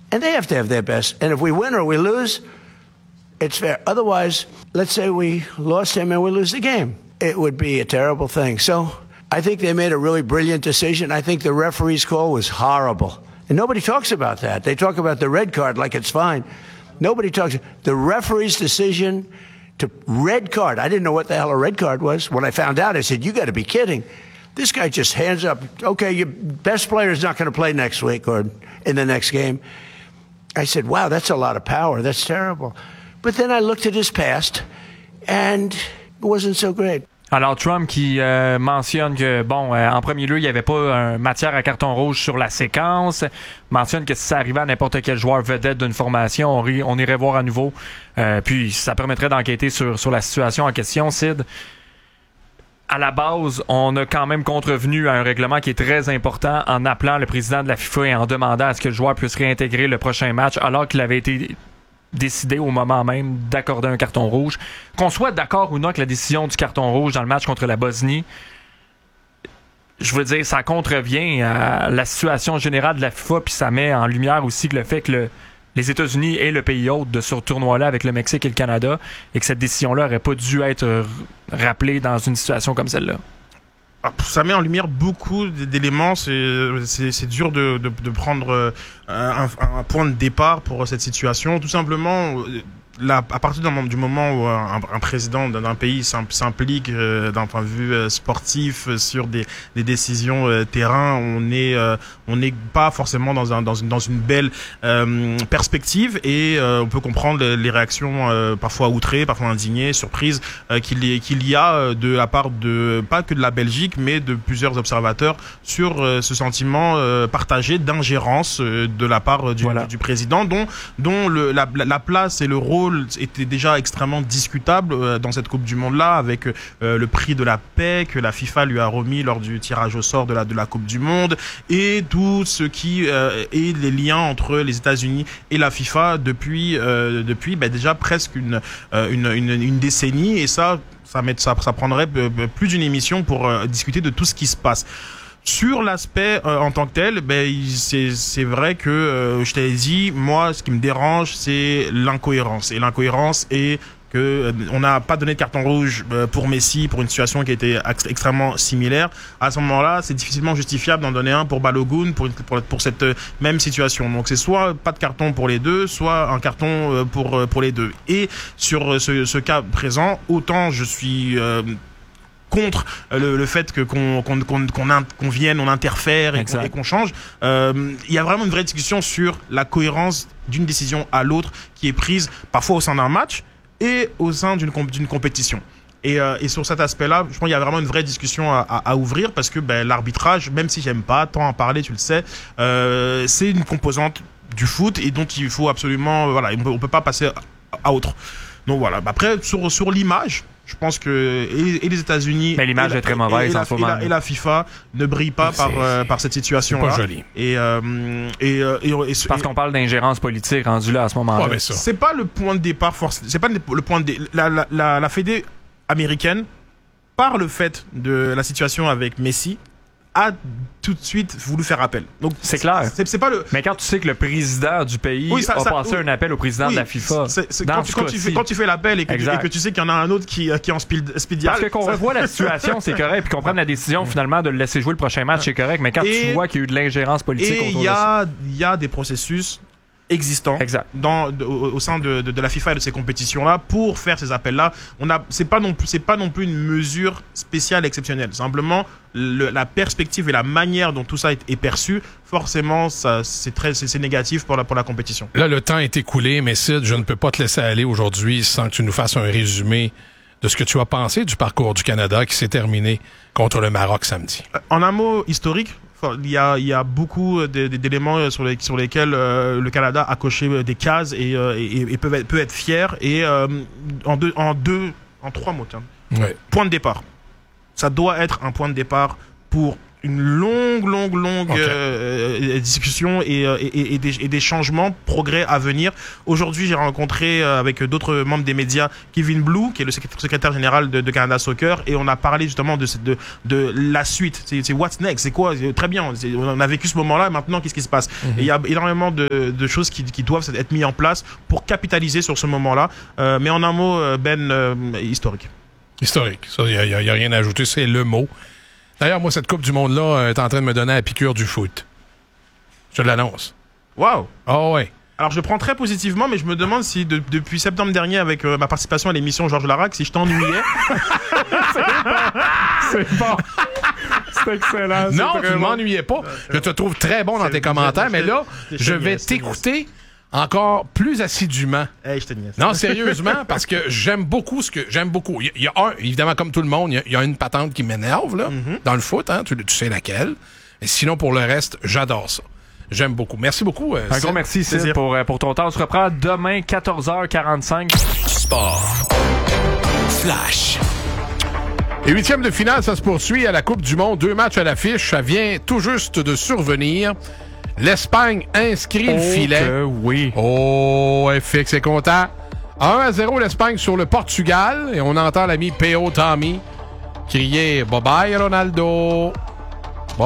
And they have to have their best. And if we win or we lose, it's fair. Otherwise, let's say we lost him and we lose the game. It would be a terrible thing. So I think they made a really brilliant decision. I think the referee's call was horrible. And nobody talks about that. They talk about the red card like it's fine. Nobody talks. The referee's decision to red card. I didn't know what the hell a red card was. When I found out, I said, you got to be kidding. This guy just hands up, okay, your best player is not going to play next week or in the next game. I said, wow, that's a lot of power. That's terrible. But then I looked at his past, and it wasn't so great. Alors, Trump qui mentionne que, en premier lieu, il n'y avait pas matière à carton rouge sur la séquence. Mentionne que si ça arrivait à n'importe quel joueur vedette d'une formation, on irait voir à nouveau. Puis, ça permettrait d'enquêter sur la situation en question. Sid, à la base, on a quand même contrevenu à un règlement qui est très important en appelant le président de la FIFA et en demandant à ce que le joueur puisse réintégrer le prochain match, alors qu'il avait été décidé au moment même d'accorder un carton rouge. Qu'on soit d'accord ou non avec la décision du carton rouge dans le match contre la Bosnie, je veux dire, ça contrevient à la situation générale de la FIFA, puis ça met en lumière aussi que le fait que les États-Unis est le pays hôte de ce tournoi-là avec le Mexique et le Canada, et que cette décision-là n'aurait pas dû être rappelée dans une situation comme celle-là. Ça met en lumière beaucoup d'éléments. C'est dur de prendre un point de départ pour cette situation. Tout simplement, à partir du moment où un président d'un pays s'implique d'un point de vue sportif sur des décisions terrain, on n'est pas forcément dans une belle perspective, et on peut comprendre les réactions parfois outrées, parfois indignées, surprises qu'il y a de la part de pas que de la Belgique, mais de plusieurs observateurs sur ce sentiment partagé d'ingérence de la part du président, dont la place et le rôle était déjà extrêmement discutable dans cette Coupe du Monde-là, avec le prix de la paix que la FIFA lui a remis lors du tirage au sort de la Coupe du Monde, et tout ce qui est les liens entre les États-Unis et la FIFA depuis déjà presque une décennie, et ça prendrait plus d'une émission pour discuter de tout ce qui se passe. Sur l'aspect en tant que tel, c'est vrai que je t'avais dit, moi, ce qui me dérange, c'est l'incohérence. Et l'incohérence est que on n'a pas donné de carton rouge pour Messi pour une situation qui était extrêmement similaire. À ce moment-là, c'est difficilement justifiable d'en donner un pour Balogun pour cette même situation. Donc c'est soit pas de carton pour les deux, soit un carton pour les deux. Et sur ce cas présent, autant je suis contre le fait qu'on vienne, on interfère et qu'on change. Il y a vraiment une vraie discussion sur la cohérence d'une décision à l'autre qui est prise parfois au sein d'un match et au sein d'une compétition. Et sur cet aspect-là, je pense qu'il y a vraiment une vraie discussion à ouvrir, parce que l'arbitrage, même si j'aime pas tant en parler, tu le sais, c'est une composante du foot, et donc il faut absolument, on peut pas passer à autre. Donc voilà. Après, sur l'image, je pense que et les États-Unis, mais l'image est très mauvaise en ce moment. Et la FIFA ne brille pas par cette situation-là. C'est pas joli. Parce qu'on parle d'ingérence politique rendue là à ce moment-là. Ouais, c'est pas le point de départ c'est pas le point de la Fédé américaine, par le fait de la situation avec Messi, a tout de suite voulu faire appel. Donc c'est clair. C'est pas le. Mais quand tu sais que le président du pays a passé un appel au président de la FIFA, quand tu fais l'appel et que tu sais qu'il y en a un autre qui est en speed dial. Parce que qu'on revoit la situation, c'est correct, puis qu'on prenne la décision finalement de le laisser jouer le prochain match, c'est correct. Mais quand tu vois qu'il y a eu de l'ingérence politique autour de ça, il y a des processus existants au sein de la FIFA et de ces compétitions-là pour faire ces appels-là. C'est pas non plus une mesure spéciale exceptionnelle. Simplement la perspective et la manière dont tout ça est perçu, forcément, c'est négatif pour la compétition. Là, le temps est écoulé, mais Sid, je ne peux pas te laisser aller aujourd'hui sans que tu nous fasses un résumé de ce que tu as pensé du parcours du Canada qui s'est terminé contre le Maroc samedi. En un mot historique, il y a beaucoup d'éléments sur lesquels le Canada a coché des cases et peut être fier. Et en trois mots, ouais. Point de départ. Ça doit être un point de départ pour une longue discussion et des changements, progrès à venir. Aujourd'hui, j'ai rencontré avec d'autres membres des médias Kevin Blue, qui est le secrétaire général de Canada Soccer, et on a parlé justement de la suite. C'est what's next, c'est quoi? Très bien, on a vécu ce moment-là, et maintenant qu'est-ce qui se passe? Et il y a énormément de choses qui doivent être mises en place pour capitaliser sur ce moment-là. Mais en un mot, historique. Historique, ça, il y a rien à ajouter, c'est le mot. D'ailleurs, moi, cette Coupe du Monde-là est en train de me donner la piqûre du foot. Je l'annonce. Wow! Oh ouais. Alors, je prends très positivement, mais je me demande si depuis septembre dernier, avec ma participation à l'émission Georges Larac, si je t'ennuyais. C'est bon. C'est excellent. Non, tu ne m'ennuyais pas. Je te trouve très bon dans tes commentaires, mais là, je vais t'écouter encore plus assidûment. Hey, je te niaise. Non, sérieusement, parce que j'aime beaucoup Il y a évidemment, comme tout le monde, il y a une patente qui m'énerve, là, dans le foot, hein, tu sais laquelle. Mais sinon, pour le reste, j'adore ça. J'aime beaucoup. Merci beaucoup. Un gros merci, Sid, pour ton temps. On se reprend demain, 14h45. Sport. Flash. Et 8e de finale, ça se poursuit à la Coupe du Monde. 2 matchs à l'affiche. Ça vient tout juste de survenir. L'Espagne inscrit le filet. Oui. Oh, FX est content. 1-0 l'Espagne sur le Portugal. Et on entend l'ami P.O. Tommy crier « Bye-bye, Ronaldo! Bye-bye! »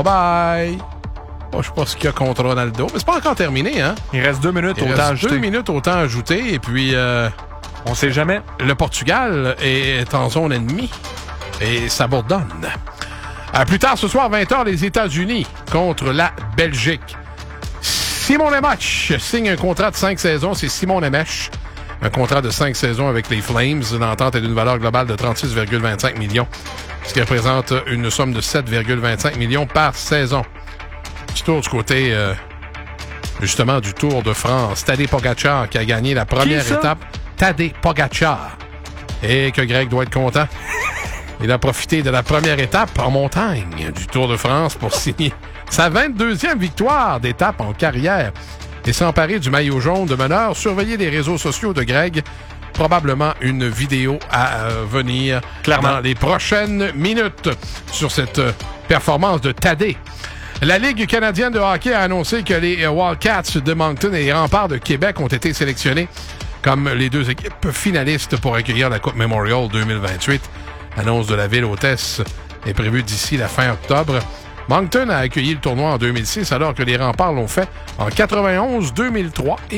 Je sais pas ce qu'il y a contre Ronaldo, mais c'est pas encore terminé, hein? Il reste 2 minutes au temps ajouté. 2 minutes au temps ajouté, et puis... on sait jamais. Le Portugal est en zone ennemie, et ça bourdonne. Plus tard ce soir, 20h, les États-Unis contre la Belgique. Simon Nemec signe un contrat de 5 saisons. C'est Simon Nemec. Un contrat de 5 saisons avec les Flames. L'entente est d'une valeur globale de 36,25 millions, ce qui représente une somme de 7,25 millions par saison. Petit tour du côté, justement, du Tour de France. Tadej Pogacar qui a gagné la première étape. Tadej Pogacar. Et que Greg doit être content. Il a profité de la première étape en montagne du Tour de France pour signer sa 22e victoire d'étape en carrière et s'emparer du maillot jaune de meneur. Surveillez les réseaux sociaux de Greg. Probablement une vidéo à venir dans les prochaines minutes sur cette performance de Tadej. La Ligue canadienne de hockey a annoncé que les Wildcats de Moncton et les Remparts de Québec ont été sélectionnés comme les 2 équipes finalistes pour accueillir la Coupe Memorial 2028. L'annonce de la ville hôtesse est prévue d'ici la fin octobre. Moncton a accueilli le tournoi en 2006 alors que les Remparts l'ont fait en 91, 2003 et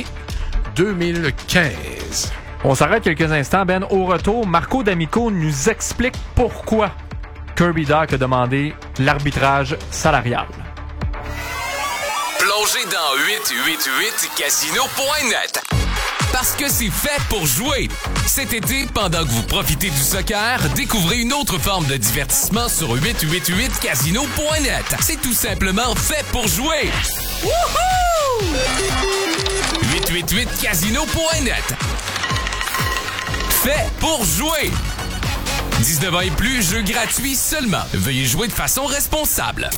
2015. On s'arrête quelques instants, Ben. Au retour, Marco D'Amico nous explique pourquoi Kirby Dach a demandé l'arbitrage salarial. Plongez dans 888casino.net. Parce que c'est fait pour jouer. Cet été, pendant que vous profitez du soccer, découvrez une autre forme de divertissement sur 888casino.net. C'est tout simplement fait pour jouer. Wouhou! 888casino.net. Fait pour jouer. 19 ans et plus, jeu gratuit seulement. Veuillez jouer de façon responsable.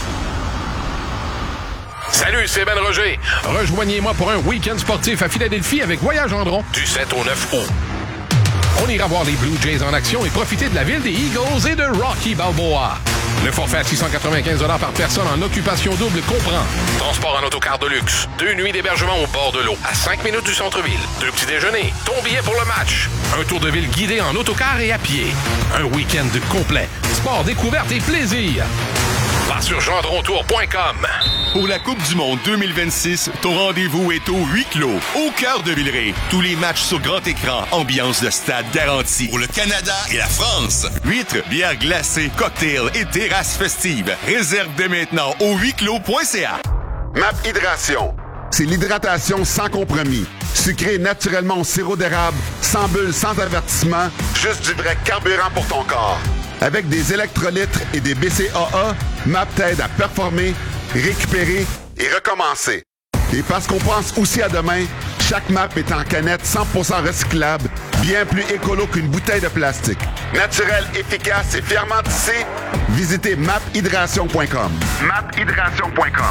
Salut, c'est Ben Roger. Rejoignez-moi pour un week-end sportif à Philadelphie avec Voyage Gendron du 7 au 9 août. On ira voir les Blue Jays en action et profiter de la ville des Eagles et de Rocky Balboa. Le forfait à 695 $ par personne en occupation double comprend transport en autocar de luxe, 2 nuits d'hébergement au bord de l'eau, à 5 minutes du centre-ville, 2 petits déjeuners, ton billet pour le match, un tour de ville guidé en autocar et à pied, un week-end complet, sport, découverte et plaisir. Passe sur gendrontour.com. Pour la Coupe du Monde 2026, ton rendez-vous est au huis clos, au cœur de Villeray. Tous les matchs sur grand écran, ambiance de stade garantie. Pour le Canada et la France. Huîtres, bières glacées, cocktails et terrasses festives. Réserve dès maintenant au huisclos.ca. MAP Hydration. C'est l'hydratation sans compromis. Sucré naturellement au sirop d'érable, sans bulles, sans avertissement, juste du vrai carburant pour ton corps. Avec des électrolytes et des BCAA, MAP t'aide à performer, récupérer et recommencer. Et parce qu'on pense aussi à demain, chaque MAP est en canette 100% recyclable, bien plus écolo qu'une bouteille de plastique. Naturel, efficace et fièrement tissé, visitez maphydration.com. maphydration.com.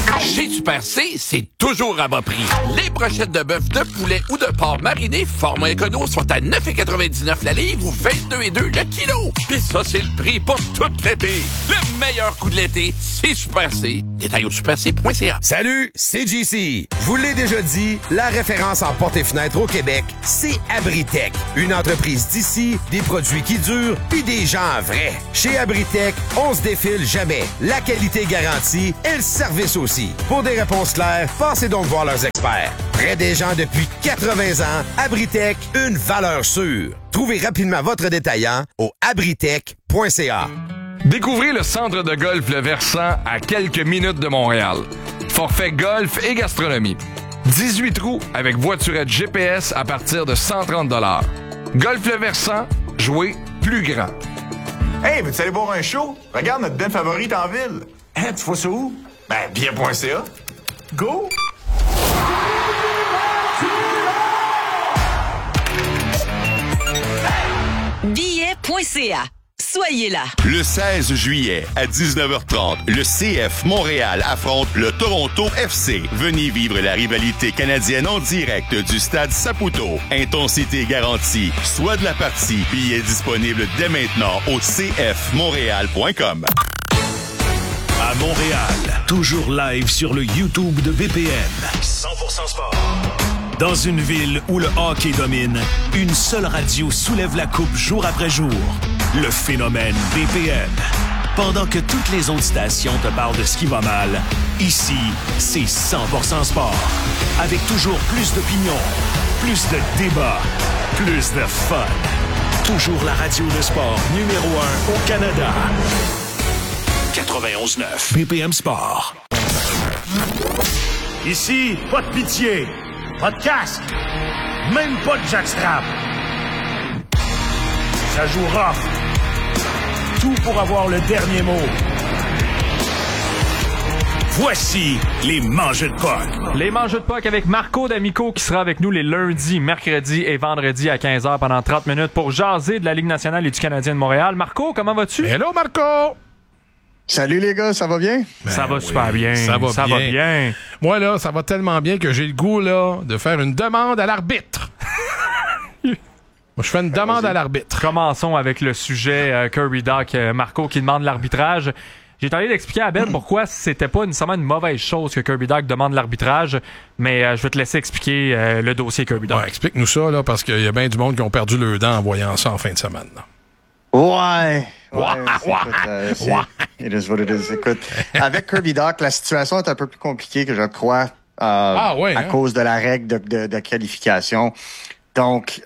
Chez Super C, c'est toujours à bas prix. Les brochettes de bœuf, de poulet ou de porc mariné format écono sont à 9,99 la livre ou 22,2 le kilo. Puis ça, c'est le prix pour tout l'été. Le meilleur coup de l'été, c'est Super C. Détail au superc.ca. Salut, c'est JC. Je vous l'ai déjà dit, la référence en portes et fenêtres au Québec, c'est Abritech. Une entreprise d'ici, des produits qui durent, puis des gens vrais. Chez Abritech, on se défile jamais. La qualité garantie et le service aussi. Pour des réponses claires, passez donc voir leurs experts. Près des gens depuis 80 ans, Abritech, une valeur sûre. Trouvez rapidement votre détaillant au abritech.ca. Découvrez le centre de golf Le Versant à quelques minutes de Montréal. Forfait golf et gastronomie. 18 trous avec voiturette GPS à partir de 130 $. Golf Le Versant, jouez plus grand. Hey, veux-tu aller boire un show? Regarde notre band favorite en ville. Hein, tu vois ça où? Ben, bien.ca. Go! Billet.ca. Soyez là. Le 16 juillet à 19h30, le CF Montréal affronte le Toronto FC. Venez vivre la rivalité canadienne en direct du stade Saputo. Intensité garantie. Soit de la partie. Billets disponibles dès maintenant au cfmontréal.com. À Montréal, toujours live sur le YouTube de BPM. 100% sport. Dans une ville où le hockey domine, une seule radio soulève la coupe jour après jour. Le phénomène BPM. Pendant que toutes les autres stations te parlent de ce qui va mal, ici, c'est 100% sport. Avec toujours plus d'opinions, plus de débats, plus de fun. Toujours la radio de sport numéro 1 au Canada. 91.9 BPM Sport. Ici, pas de pitié, pas de casque, même pas de jackstrap. Ça joue rough. Tout pour avoir le dernier mot. Voici les Mangeux de Puck. Les Mangeux de Puck avec Marco D'Amico qui sera avec nous les lundis, mercredis et vendredis à 15h pendant 30 minutes pour jaser de la Ligue nationale et du Canadien de Montréal. Marco, comment vas-tu? Hello, Marco! Salut les gars, ça va bien? Ça va super bien. Ça va bien. Moi, là, ça va tellement bien que j'ai le goût, là, de faire une demande à l'arbitre. Moi, je fais une demande à l'arbitre. Commençons avec le sujet Kirby Dach, Marco qui demande l'arbitrage. J'ai tenté d'expliquer à Ben pourquoi c'était pas nécessairement une mauvaise chose que Kirby Dach demande l'arbitrage, mais je vais te laisser expliquer le dossier Kirby Dach. Ouais, explique-nous ça, là, parce qu'il y a bien du monde qui ont perdu le dent en voyant ça en fin de semaine. Là. Ouais. It is what it is. Écoute, avec Kirby Dach, la situation est un peu plus compliquée que je crois à cause de la règle de qualification. Donc,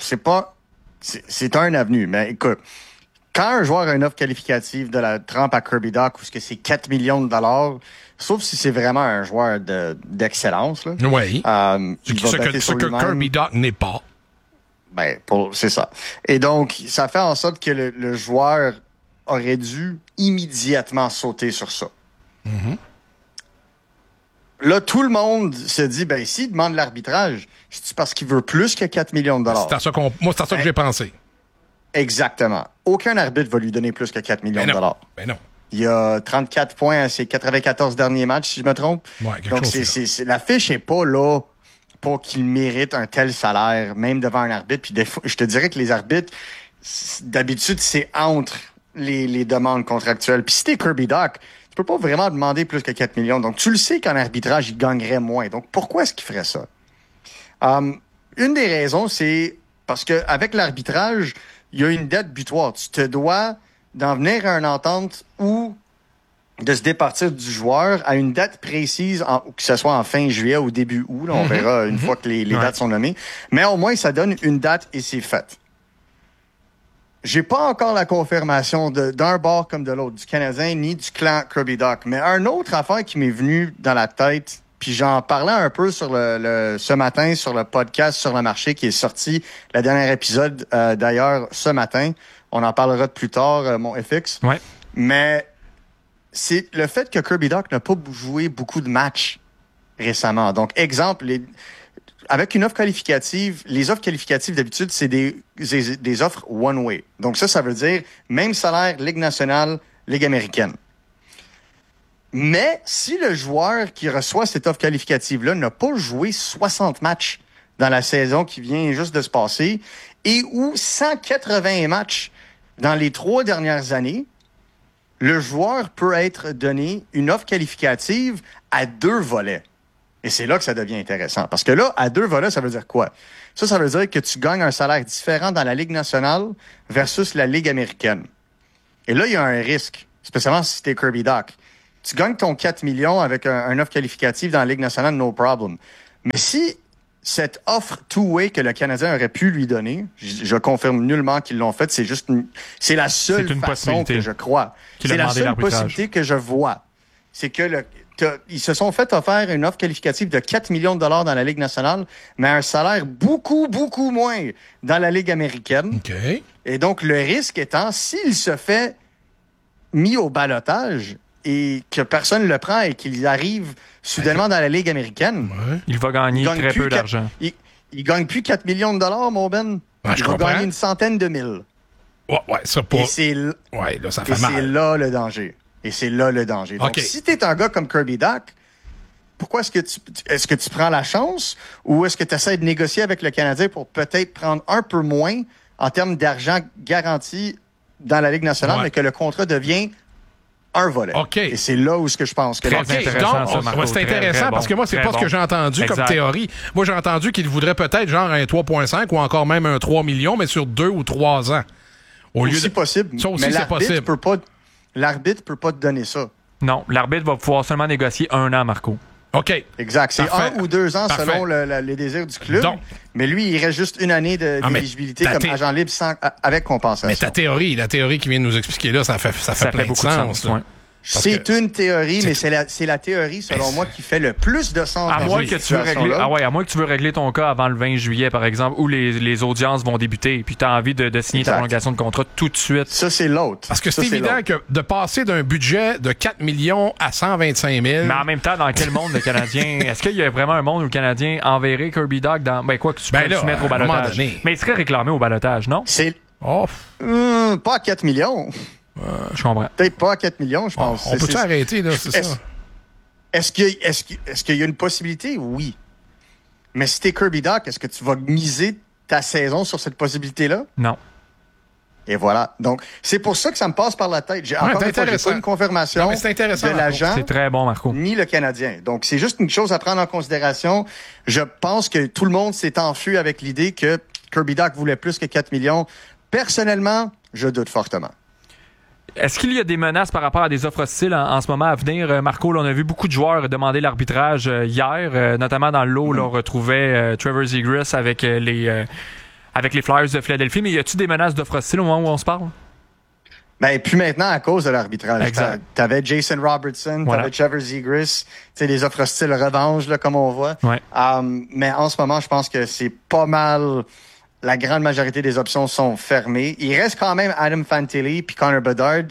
c'est un avenue. Mais écoute, quand un joueur a une offre qualificative de la trempe à Kirby Dach, où c'est 4 millions de $, sauf si c'est vraiment un joueur d'excellence. Là, oui. Ce que Kirby Dach n'est pas. Ben, c'est ça. Et donc, ça fait en sorte que le joueur aurait dû immédiatement sauter sur ça. Mm-hmm. Là, tout le monde se dit, ben, s'il demande l'arbitrage, c'est parce qu'il veut plus que 4 millions de $. C'est à ça que j'ai pensé. Exactement. Aucun arbitre va lui donner plus que 4 millions de $. Ben non. Il y a 34 points à ses 94 derniers matchs, si je me trompe. Ouais, donc, la fiche est pas là pour qu'il mérite un tel salaire, même devant un arbitre. Puis des fois, je te dirais que les arbitres, d'habitude, c'est entre les demandes contractuelles. Puis si t'es Kirby Dach, tu peux pas vraiment demander plus que 4 millions. Donc, tu le sais qu'en arbitrage, il gagnerait moins. Donc, pourquoi est-ce qu'il ferait ça? Une des raisons, c'est parce que avec l'arbitrage, il y a une dette butoir. Tu te dois d'en venir à une entente ou de se départir du joueur à une date précise, que ce soit en fin juillet ou début août. Là, on verra une fois que les dates sont nommées. Mais au moins, ça donne une date et c'est fait. J'ai pas encore la confirmation d'un bord comme de l'autre, du Canadien ni du clan Kirby Dach. Mais un autre affaire qui m'est venue dans la tête, puis j'en parlais un peu sur ce matin sur le podcast Sur le marché qui est sorti, le dernier épisode d'ailleurs ce matin. On en parlera de plus tard, mon FX. Ouais. Mais c'est le fait que Kirby Dach n'a pas joué beaucoup de matchs récemment. Donc, exemple, avec une offre qualificative, les offres qualificatives, d'habitude, c'est des offres one-way. Donc ça veut dire même salaire, Ligue nationale, Ligue américaine. Mais si le joueur qui reçoit cette offre qualificative-là n'a pas joué 60 matchs dans la saison qui vient juste de se passer et ou 180 matchs dans les 3 dernières années, le joueur peut être donné une offre qualificative à 2 volets. Et c'est là que ça devient intéressant. Parce que là, à 2 volets, ça veut dire quoi? Ça veut dire que tu gagnes un salaire différent dans la Ligue nationale versus la Ligue américaine. Et là, il y a un risque, spécialement si t'es Kirby Dach. Tu gagnes ton 4 millions avec un offre qualificative dans la Ligue nationale, no problem. Mais si cette offre two-way que le Canadien aurait pu lui donner, je confirme nullement qu'ils l'ont fait, c'est la seule façon que je crois. C'est la seule possibilité que je vois. C'est que ils se sont fait offrir une offre qualificative de 4 millions de dollars dans la Ligue nationale, mais un salaire beaucoup, beaucoup moins dans la Ligue américaine. Okay. Et donc, le risque étant, s'il se fait mis au ballottage et que personne ne le prend et qu'il arrive soudainement dans la Ligue américaine, il va gagner très peu d'argent. Il gagne plus 4 millions de dollars, mon Ben. Il va gagner une centaine de mille. Ouais, ça pour... Et c'est là, ça fait mal. C'est là le danger. Et c'est là le danger. Donc, si tu es un gars comme Kirby Dach, pourquoi est-ce que tu prends la chance ou est-ce que tu essaies de négocier avec le Canadien pour peut-être prendre un peu moins en termes d'argent garanti dans la Ligue nationale, mais que le contrat devient un volet. Et c'est là où je pense que c'est intéressant parce que moi, c'est pas ce que j'ai entendu comme théorie. Moi, j'ai entendu qu'il voudrait peut-être genre un 3,5 ou encore même un 3 millions, mais sur 2 ou 3 ans. Possible. Ça aussi, c'est possible. L'arbitre peut pas te donner ça. Non, l'arbitre va pouvoir seulement négocier 1 an, Marco. OK. Exact. C'est 1 ou 2 ans selon les désirs du club. Donc, mais lui, il reste juste 1 année d'éligibilité comme agent libre avec compensation. Mais la théorie qui vient de nous expliquer là, ça fait plein de sens. C'est une théorie, mais c'est la théorie, selon moi, qui fait le plus de sens. À moins que tu veux régler ton cas avant le 20 juillet, par exemple, où les audiences vont débuter, puis tu as envie de signer ta prolongation de contrat tout de suite. Ça, c'est l'autre. Parce que c'est évident que de passer d'un budget de 4 millions à 125 000... Mais en même temps, dans quel monde le Canadien... Est-ce qu'il y a vraiment un monde où le Canadien enverrait Kirby Dach dans... Ben quoi que tu peux le soumettre au ballottage. Mais il serait réclamé au ballottage, non? C'est... pas à 4 millions. Je comprends. Peut-être pas à 4 millions, je pense. On peut-tu arrêter, là, c'est ça? Est-ce qu'il y a une possibilité? Oui. Mais si t'es Kirby Dach, est-ce que tu vas miser ta saison sur cette possibilité-là? Non. Et voilà. Donc, c'est pour ça que ça me passe par la tête. J'ai pas une confirmation de l'agent. C'est très bon, Marco. Ni le Canadien. Donc, c'est juste une chose à prendre en considération. Je pense que tout le monde s'est enfui avec l'idée que Kirby Dach voulait plus que 4 millions. Personnellement, je doute fortement. Est-ce qu'il y a des menaces par rapport à des offres hostiles en ce moment à venir? Marco, là, on a vu beaucoup de joueurs demander l'arbitrage hier, notamment dans le lot, là, on retrouvait Trevor Zegras avec les Flyers de Philadelphie. Mais y a-t-il des menaces d'offres hostiles au moment où on se parle? Ben, puis maintenant, à cause de l'arbitrage. Exact. T'avais Jason Robertson, t'avais Trevor Zegras, des offres hostiles revanche, là, comme on voit. Ouais. Mais en ce moment, je pense que c'est pas mal... La grande majorité des options sont fermées. Il reste quand même Adam Fantilli puis Connor Bedard,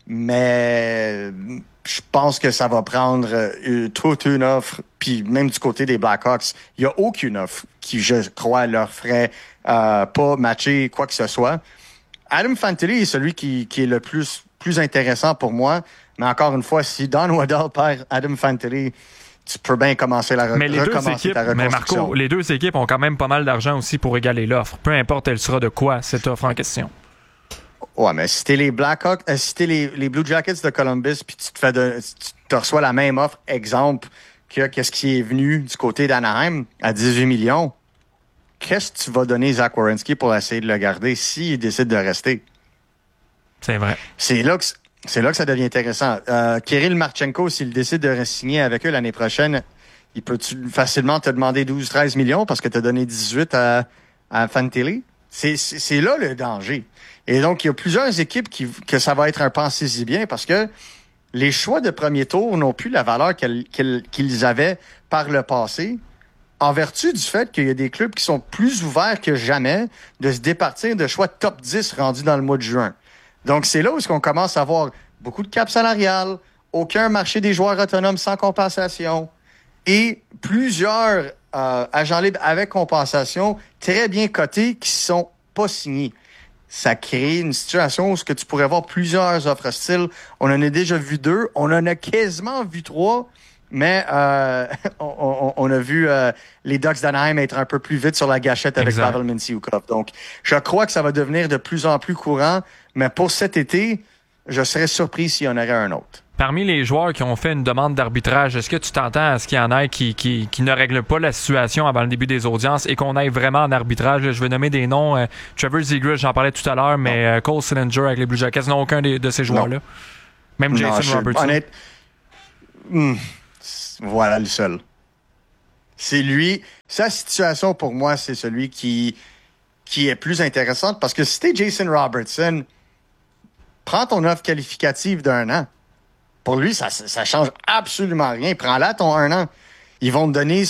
mais je pense que ça va prendre toute une offre. Puis même du côté des Blackhawks, il n'y a aucune offre qui, je crois, leur ferait pas matcher quoi que ce soit. Adam Fantilli est celui qui est le plus intéressant pour moi. Mais encore une fois, si Don Waddell perd Adam Fantilli, tu peux bien commencer ta reconstruction. Mais Marco, les deux équipes ont quand même pas mal d'argent aussi pour égaler l'offre. Peu importe elle sera de quoi, cette offre en question. Ouais, mais si t'es les Blackhawks, si t'es les Blue Jackets de Columbus, puis tu reçois la même offre, exemple, qu'est-ce qui est venu du côté d'Anaheim à 18 millions, qu'est-ce que tu vas donner Zach Werenski pour essayer de le garder s'il décide de rester? C'est vrai. C'est là que ça devient intéressant. Kirill Marchenko, s'il décide de re-signer avec eux l'année prochaine, il peut facilement te demander 12-13 millions parce que tu as donné 18 à Fantilli. C'est là le danger. Et donc, il y a plusieurs équipes que ça va être un pensez-y bien parce que les choix de premier tour n'ont plus la valeur qu'ils avaient par le passé en vertu du fait qu'il y a des clubs qui sont plus ouverts que jamais de se départir de choix top 10 rendus dans le mois de juin. Donc, c'est là où on commence à avoir beaucoup de cap salarial, aucun marché des joueurs autonomes sans compensation et plusieurs agents libres avec compensation très bien cotés qui sont pas signés. ça crée une situation où ce que tu pourrais voir plusieurs offres hostiles. On en a déjà vu 2, on en a quasiment vu 3, mais on a vu les Ducks d'Anaheim être un peu plus vite sur la gâchette avec Pavel Mintyukov. Donc, je crois que ça va devenir de plus en plus courant, mais pour cet été, je serais surpris s'il y en aurait un autre. Parmi les joueurs qui ont fait une demande d'arbitrage, est-ce que tu t'entends à ce qu'il y en ait qui ne règlent pas la situation avant le début des audiences et qu'on aille vraiment en arbitrage? Je vais nommer des noms. Trevor Zegras, j'en parlais tout à l'heure, mais Cole Sillinger avec les Blue Jackets, non, aucun de ces joueurs-là. Même Jason Robertson. Voilà le seul. C'est lui. Sa situation, pour moi, c'est celui qui est plus intéressante parce que si t'es Jason Robertson, prends ton offre qualificative d'1 an. Pour lui, ça change absolument rien. Prends-la ton 1 an. Ils vont donner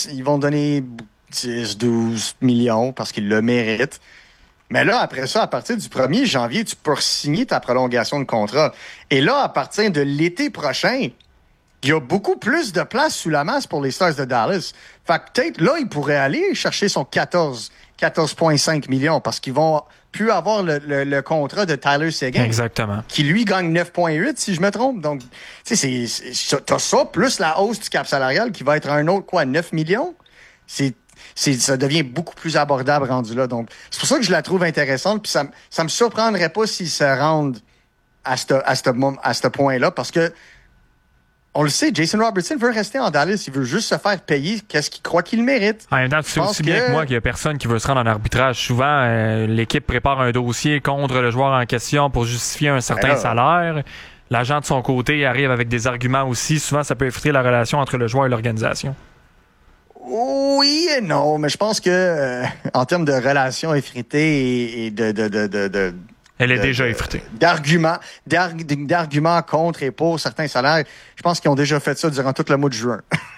10-12 millions parce qu'ils le méritent. Mais là, après ça, à partir du 1er janvier, tu peux signer ta prolongation de contrat. Et là, à partir de l'été prochain, il y a beaucoup plus de place sous la masse pour les Stars de Dallas. Fait que peut-être là, il pourrait aller chercher son 14,5 millions parce qu'ils vont plus avoir le contrat de Tyler Seguin. Exactement. Qui, lui, gagne 9,8 si je me trompe. Donc, tu sais, t'as ça, plus la hausse du cap salarial qui va être un autre, 9 millions? Ça devient beaucoup plus abordable rendu là. Donc, c'est pour ça que je la trouve intéressante. Puis ça me surprendrait pas s'ils se rendent à ce point-là parce que on le sait, Jason Robertson veut rester en Dallas. Il veut juste se faire payer qu'est-ce qu'il croit qu'il mérite. En même temps, tu sais aussi bien que moi qu'il n'y a personne qui veut se rendre en arbitrage. Souvent, l'équipe prépare un dossier contre le joueur en question pour justifier un certain salaire. L'agent de son côté arrive avec des arguments aussi. Souvent, ça peut effriter la relation entre le joueur et l'organisation. Oui et non, mais je pense que en termes de relations effritées et de elle est déjà effritée. D'arguments contre et pour certains salaires. Je pense qu'ils ont déjà fait ça durant tout le mois de juin.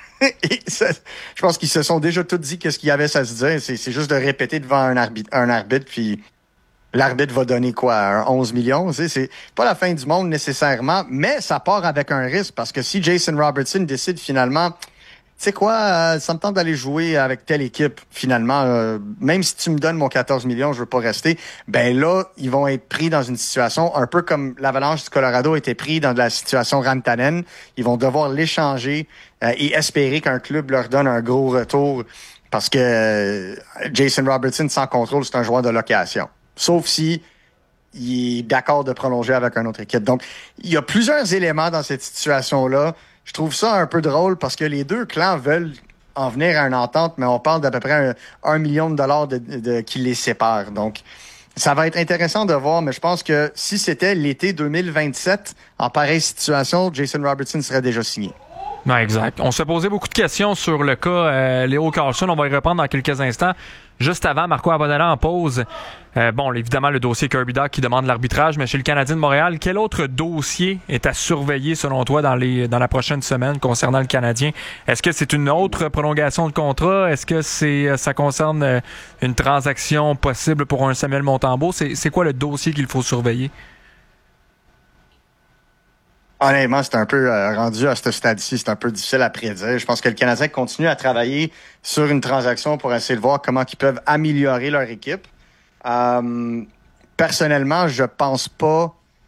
Je pense qu'ils se sont déjà tous dit qu'est-ce qu'il y avait à se dire. C'est juste de répéter devant un arbitre, puis l'arbitre va donner quoi, 11 millions. C'est pas la fin du monde nécessairement, mais ça part avec un risque parce que si Jason Robertson décide finalement, tu sais quoi, ça me tente d'aller jouer avec telle équipe, finalement. Même si tu me donnes mon 14 millions, je veux pas rester. Ben là, ils vont être pris dans une situation un peu comme l'Avalanche du Colorado a été pris dans la situation Rantanen. Ils vont devoir l'échanger et espérer qu'un club leur donne un gros retour parce que Jason Robertson, sans contrôle, c'est un joueur de location. Sauf si il est d'accord de prolonger avec une autre équipe. Donc, il y a plusieurs éléments dans cette situation-là. Je trouve ça un peu drôle parce que les deux clans veulent en venir à une entente, mais on parle d'à peu près $1 million qui les sépare. Donc, ça va être intéressant de voir, mais je pense que si c'était l'été 2027, en pareille situation, Jason Robertson serait déjà signé. Non, exact. On s'est posé beaucoup de questions sur le cas Leo Carlsson. On va y reprendre dans quelques instants. Juste avant, Marco Abonella en pause. Évidemment, le dossier Kirby Dach qui demande l'arbitrage, mais chez le Canadien de Montréal, quel autre dossier est à surveiller, selon toi, dans la prochaine semaine concernant le Canadien? Est-ce que c'est une autre prolongation de contrat? Est-ce que ça concerne une transaction possible pour un Samuel Montembeault? C'est quoi le dossier qu'il faut surveiller? Honnêtement, c'est un peu rendu à ce stade-ci, c'est un peu difficile à prédire. Je pense que le Canadien continue à travailler sur une transaction pour essayer de voir comment ils peuvent améliorer leur équipe. Personnellement, je pense pas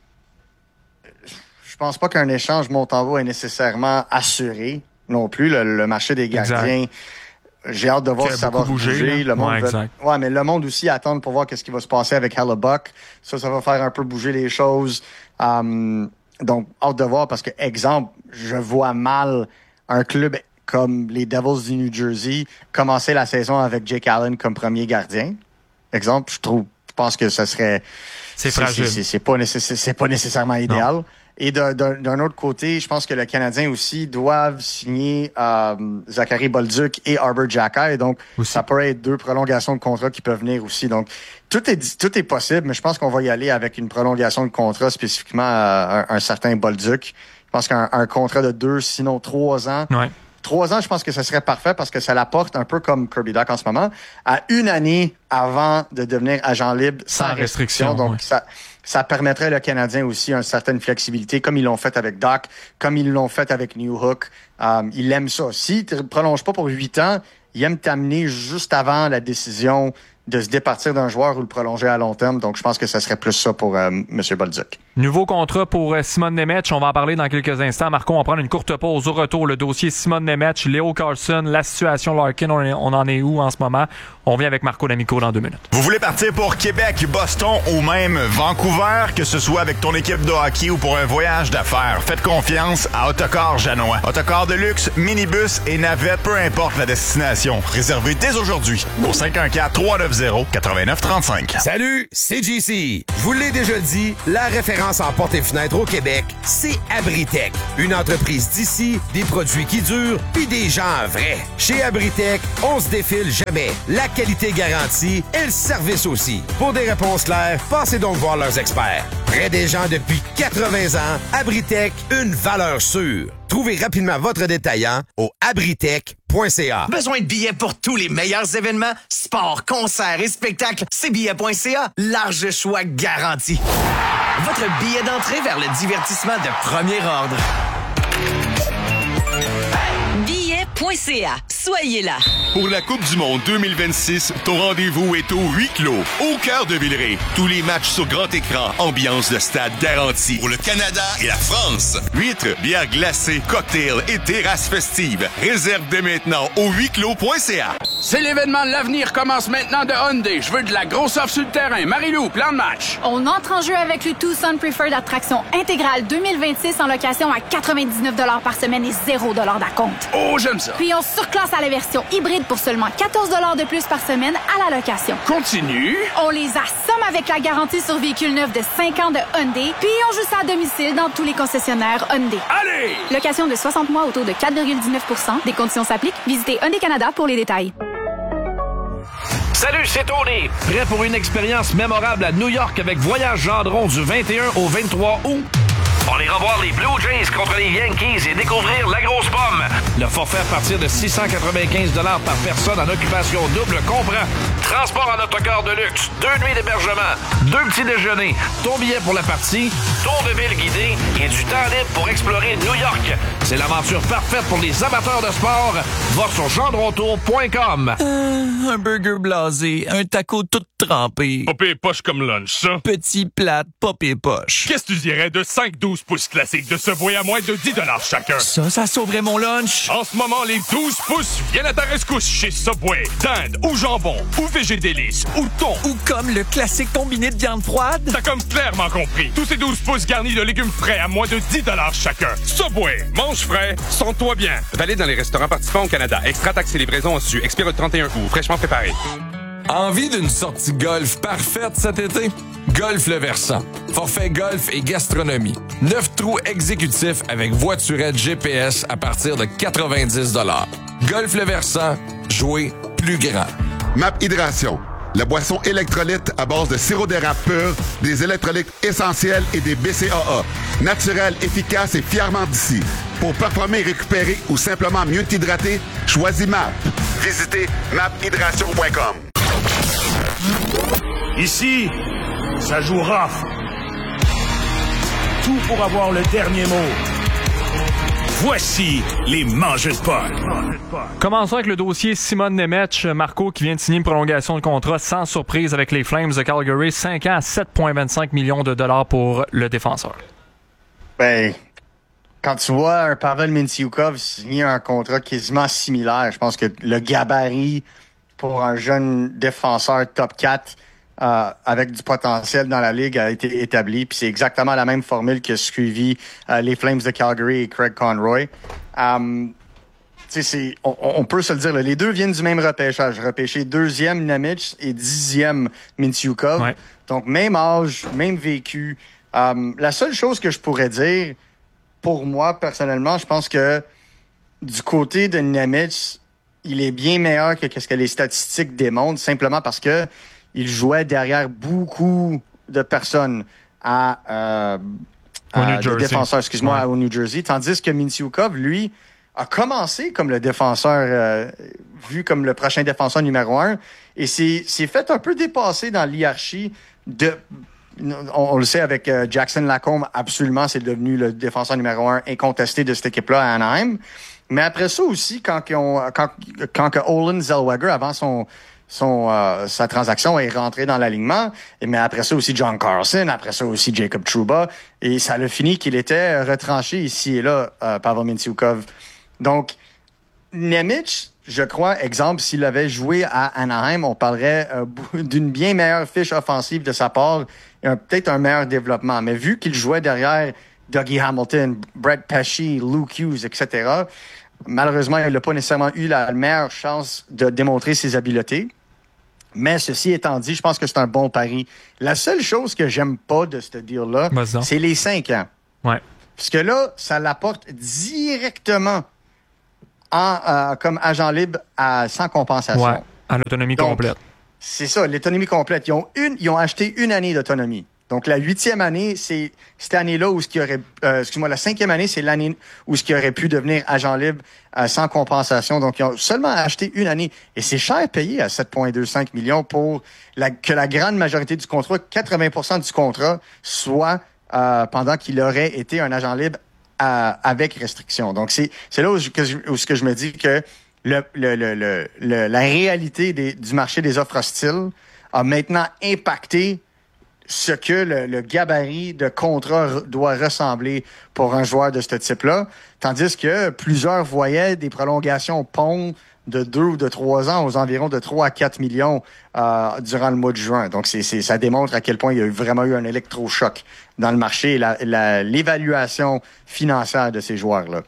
qu'un échange Montembeault est nécessairement assuré non plus. Le marché des gardiens, j'ai hâte de voir si ça va bouger. Le monde mais le monde aussi attend pour voir qu'est-ce qui va se passer avec Hellebuyck. Ça va faire un peu bouger les choses. Donc, hâte de voir parce que, exemple, je vois mal un club comme les Devils du New Jersey commencer la saison avec Jake Allen comme premier gardien. Exemple, je pense que ça serait... C'est fragile. C'est pas nécessairement idéal. Non. Et d'un autre côté, je pense que le Canadien aussi doivent signer Zachary Bolduc et Arbor Xhekaj. Donc, ça pourrait être 2 prolongations de contrat qui peuvent venir aussi. Donc, tout est possible, mais je pense qu'on va y aller avec une prolongation de contrat spécifiquement à un certain Bolduc. Je pense qu'un contrat de 2, sinon 3 ans. Ouais. 3 ans, je pense que ça serait parfait parce que ça l'apporte un peu comme Kirby Dach en ce moment, à 1 année avant de devenir agent libre sans restriction. Donc, ça permettrait le Canadien aussi une certaine flexibilité, comme ils l'ont fait avec Dach, comme ils l'ont fait avec Newhook. Ils aiment ça. S'ils ne te prolongent pas pour 8 ans, ils aiment t'amener juste avant la décision de se départir d'un joueur ou le prolonger à long terme. Donc, je pense que ça serait plus ça pour M. Bolduc. Nouveau contrat pour Simon Nemec. On va en parler dans quelques instants. Marco, on va prendre une courte pause. Au retour, le dossier Simon Nemec, Leo Carlsson, la situation Larkin, on en est où en ce moment? On vient avec Marco D'Amico dans 2 minutes. Vous voulez partir pour Québec, Boston ou même Vancouver, que ce soit avec ton équipe de hockey ou pour un voyage d'affaires? Faites confiance à Autocar Janois. Autocar de luxe, minibus et navette, peu importe la destination. Réservez dès aujourd'hui au 514-390-8935. Salut, c'est JC. Je vous l'ai déjà dit, la référence en portes et fenêtres au Québec, c'est Abritech. Une entreprise d'ici, des produits qui durent, puis des gens vrais. Chez Abritech, on se défile jamais. La qualité garantie et le service aussi. Pour des réponses claires, passez donc voir leurs experts. Près des gens depuis 80 ans, Abritech, une valeur sûre. Trouvez rapidement votre détaillant au abritech.ca. Besoin de billets pour tous les meilleurs événements? Sports, concerts et spectacles, c'est billet.ca. Large choix garanti. Votre billet d'entrée vers le divertissement de premier ordre. Billet.ca. Soyez là. Pour la Coupe du Monde 2026, ton rendez-vous est au huis clos, au cœur de Villeray. Tous les matchs sur grand écran, ambiance de stade garantie. Pour le Canada et la France, huîtres, bières glacées, cocktails et terrasses festives. Réserve dès maintenant au huisclos.ca. C'est l'événement de l'avenir commence maintenant de Hyundai. Je veux de la grosse offre sur le terrain. Marie-Lou, plan de match. On entre en jeu avec le Tucson Preferred Attraction intégrale 2026 en location à 99 $ par semaine et 0 $ d'acompte. Oh, j'aime ça. Puis on surclasse à la version hybride pour seulement 14 $ de plus par semaine à la location. Continue. On les assomme avec la garantie sur véhicule neuf de 5 ans de Hyundai, puis on joue ça à domicile dans tous les concessionnaires Hyundai. Allez! Location de 60 mois autour de 4,19 %. Des conditions s'appliquent. Visitez Hyundai Canada pour les détails. Salut, c'est Tony. Prêt pour une expérience mémorable à New York avec Voyage Gendron du 21 au 23 août? On ira voir les Blue Jays contre les Yankees et découvrir la grosse pomme. Le forfait à partir de 695 $ par personne en occupation double comprend transport en autocar de luxe, 2 nuits d'hébergement, 2 petits déjeuners, ton billet pour la partie, tour de ville guidé et du temps libre pour explorer New York. C'est l'aventure parfaite pour les amateurs de sport. Va sur gendrontour.com. Un burger blasé, un taco tout trempé. Pas pire poche comme lunch, ça. Petit plate, pas pire poche. Qu'est-ce que tu dirais de 5-12 pouces classiques de Subway à moins de 10 $ chacun? Ça sauverait mon lunch. En ce moment, les 12 pouces viennent à ta rescousse chez Subway. Dinde ou jambon, ou végédélice, ou thon. Ou comme le classique combiné de viande froide. T'as comme clairement compris. Tous ces 12 pouces garnis de légumes frais à moins de 10 $ chacun. Subway, mange frais, sens-toi bien. Valide dans les restaurants participants au Canada. Extra taxe et livraison au su. Expire le 31 août. Fraîchement préparé. Envie d'une sortie golf parfaite cet été? Golf Le Versant. Forfait golf et gastronomie. 9 trous exécutifs avec voiturette GPS à partir de 90 $. Golf Le Versant. Jouer plus grand. MAP Hydration. La boisson électrolyte à base de sirop d'érable pur, des électrolytes essentiels et des BCAA. Naturel, efficace et fièrement d'ici. Pour performer, récupérer ou simplement mieux t'hydrater, choisis MAP. Visitez maphydration.com. Ici, ça joue rough. Tout pour avoir le dernier mot. Voici les mangeurs de potes. Commençons avec le dossier Simon Nemec, Marco, qui vient de signer une prolongation de contrat sans surprise avec les Flames de Calgary. 5 ans à 7,25 millions de dollars pour le défenseur. Ben, quand tu vois un Pavel Mintyukov signer un contrat quasiment similaire, je pense que le gabarit pour un jeune défenseur top 4 avec du potentiel dans la Ligue a été établi. Puis c'est exactement la même formule que suivi les Flames de Calgary et Craig Conroy. On peut se le dire, là, les deux viennent du même repêchage. Repêché 2e Nemec et 10e Mintyukov. Ouais. Donc, même âge, même vécu. La seule chose que je pourrais dire, pour moi, personnellement, je pense que du côté de Nemec, il est bien meilleur que ce que les statistiques démontrent, simplement parce que il jouait derrière beaucoup de personnes de défenseurs, au New Jersey. Tandis que Mintyukov, lui, a commencé comme le défenseur, vu comme le prochain défenseur numéro 1, et s'est fait un peu dépasser dans l'hierarchie de... On le sait avec Jackson Lacombe, absolument, c'est devenu le défenseur numéro 1 incontesté de cette équipe-là à Anaheim. Mais après ça aussi, quand Olen Zellweger, avant sa transaction est rentrée dans l'alignement. Mais après ça aussi John Carlson, après ça aussi Jacob Trouba. Et ça a fini qu'il était retranché ici et là, Pavel Mintyukov. Donc, Nemec, je crois, exemple, s'il avait joué à Anaheim, on parlerait d'une bien meilleure fiche offensive de sa part et peut-être un meilleur développement. Mais vu qu'il jouait derrière Dougie Hamilton, Brett Pesce, Luke Hughes, etc., malheureusement, il n'a pas nécessairement eu la meilleure chance de démontrer ses habiletés. Mais ceci étant dit, je pense que c'est un bon pari. La seule chose que j'aime pas de ce deal-là, c'est les 5 ans. Ouais. Parce que là, ça l'apporte directement comme agent libre sans compensation. Ouais, à l'autonomie complète. C'est ça, l'autonomie complète. Ils ont acheté une année d'autonomie. Donc, la 8e année, c'est cette année-là où la 5e année, c'est l'année où ce qui aurait pu devenir agent libre sans compensation. Donc, ils ont seulement acheté une année. Et c'est cher payé à 7,25 millions pour que la grande majorité du contrat, 80% du contrat, soit pendant qu'il aurait été un agent libre avec restriction. Donc, c'est là où je me dis que la réalité du marché des offres hostiles a maintenant impacté ce que le gabarit de contrat doit ressembler pour un joueur de ce type-là. Tandis que plusieurs voyaient des prolongations pont de 2 ou de 3 ans aux environs de 3 à 4 millions durant le mois de juin. Donc, ça démontre à quel point il y a vraiment eu un électrochoc dans le marché et l'évaluation financière de ces joueurs-là.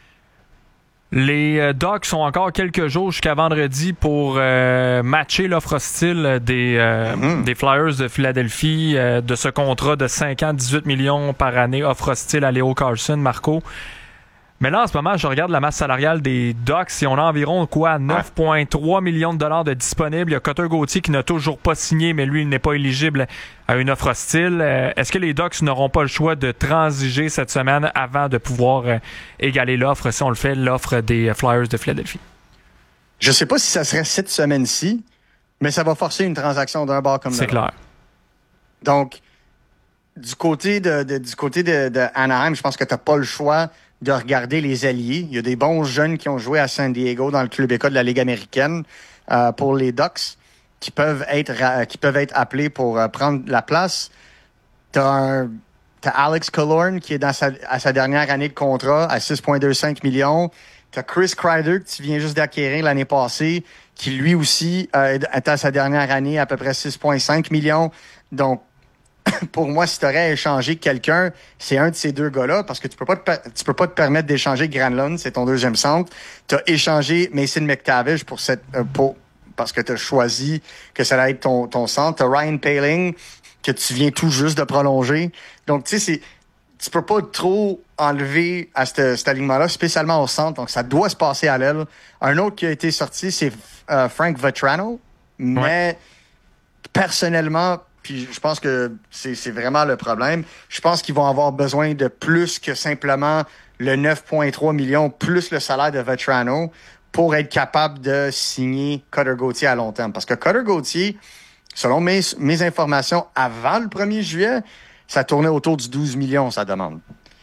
Les Ducks ont encore quelques jours jusqu'à vendredi pour matcher l'offre hostile des Flyers de Philadelphie de ce contrat de 5 ans, 18 millions par année, offre hostile à Leo Carlson, Marco. Mais là, en ce moment, je regarde la masse salariale des Ducks et on a environ 9,3 millions de dollars de disponibles. Il y a Cutter Gauthier qui n'a toujours pas signé, mais lui, il n'est pas éligible à une offre hostile. Est-ce que les Ducks n'auront pas le choix de transiger cette semaine avant de pouvoir égaler l'offre, si on le fait, l'offre des Flyers de Philadelphie? Je sais pas si ça serait cette semaine-ci, mais ça va forcer une transaction d'un bord comme de l'autre. C'est clair. Donc, du côté de Anaheim, je pense que tu n'as pas le choix de regarder les alliés. Il y a des bons jeunes qui ont joué à San Diego dans le club école de la Ligue américaine pour les Ducks qui peuvent être appelés pour prendre la place. T'as Alex Killorn qui est à sa dernière année de contrat à 6,25 millions. T'as Chris Kreider que tu viens juste d'acquérir l'année passée qui lui aussi est à sa dernière année à peu près 6,5 millions. Donc, pour moi, si tu aurais échangé quelqu'un, c'est un de ces deux gars-là, parce que tu peux pas te permettre d'échanger Granlund, c'est ton deuxième centre. Tu as échangé Mason McTavish parce que tu as choisi que ça allait être ton centre. Tu as Ryan Poehling, que tu viens tout juste de prolonger. Donc, tu sais, tu peux pas trop enlever à cet alignement-là, spécialement au centre. Donc, ça doit se passer à l'aile. Un autre qui a été sorti, c'est Frank Vatrano. Mais personnellement, puis je pense que c'est vraiment le problème. Je pense qu'ils vont avoir besoin de plus que simplement le 9,3 millions plus le salaire de Vatrano pour être capable de signer Cutter Gauthier à long terme. Parce que Cutter Gauthier, selon mes informations, avant le 1er juillet, ça tournait autour du 12 millions, sa demande.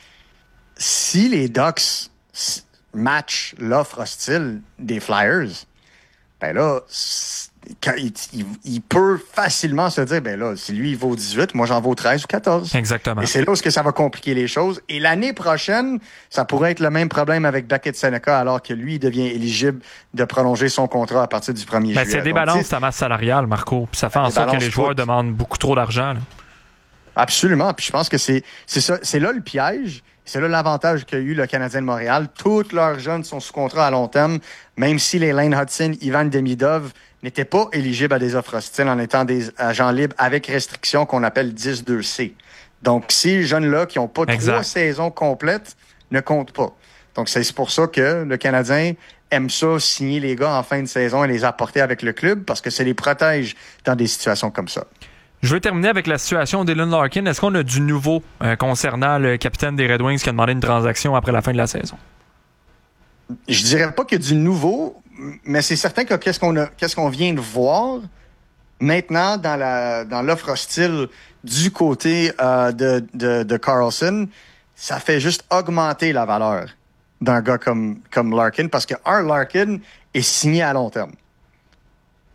Si les Ducks matchent l'offre hostile des Flyers, ben là, il peut facilement se dire, ben là, si lui, il vaut 18, moi, j'en vaux 13 ou 14. Exactement. Et c'est là où ça va compliquer les choses. Et l'année prochaine, ça pourrait être le même problème avec Beckett Seneca, alors que lui, il devient éligible de prolonger son contrat à partir du 1er juillet. C'est débalance ta masse salariale, Marco. Puis ça fait en sorte que les joueurs demandent beaucoup trop d'argent. Là. Absolument. Puis je pense que c'est ça. C'est là le piège. C'est là l'avantage qu'a eu le Canadien de Montréal. Tous leurs jeunes sont sous contrat à long terme, même si les Lane Hudson, Ivan Demidov n'étaient pas éligibles à des offres hostiles en étant des agents libres avec restriction qu'on appelle 10-2C. Donc, ces jeunes-là qui n'ont pas 3 saisons complètes ne comptent pas. Donc, c'est pour ça que le Canadien aime ça, signer les gars en fin de saison et les apporter avec le club parce que ça les protège dans des situations comme ça. Je veux terminer avec la situation d'Dylan Larkin. Est-ce qu'on a du nouveau concernant le capitaine des Red Wings qui a demandé une transaction après la fin de la saison? Je dirais pas qu'il y a du nouveau, mais c'est certain que qu'est-ce qu'on vient de voir maintenant dans l'offre hostile du côté de Carlson, ça fait juste augmenter la valeur d'un gars comme Larkin parce que Larkin est signé à long terme.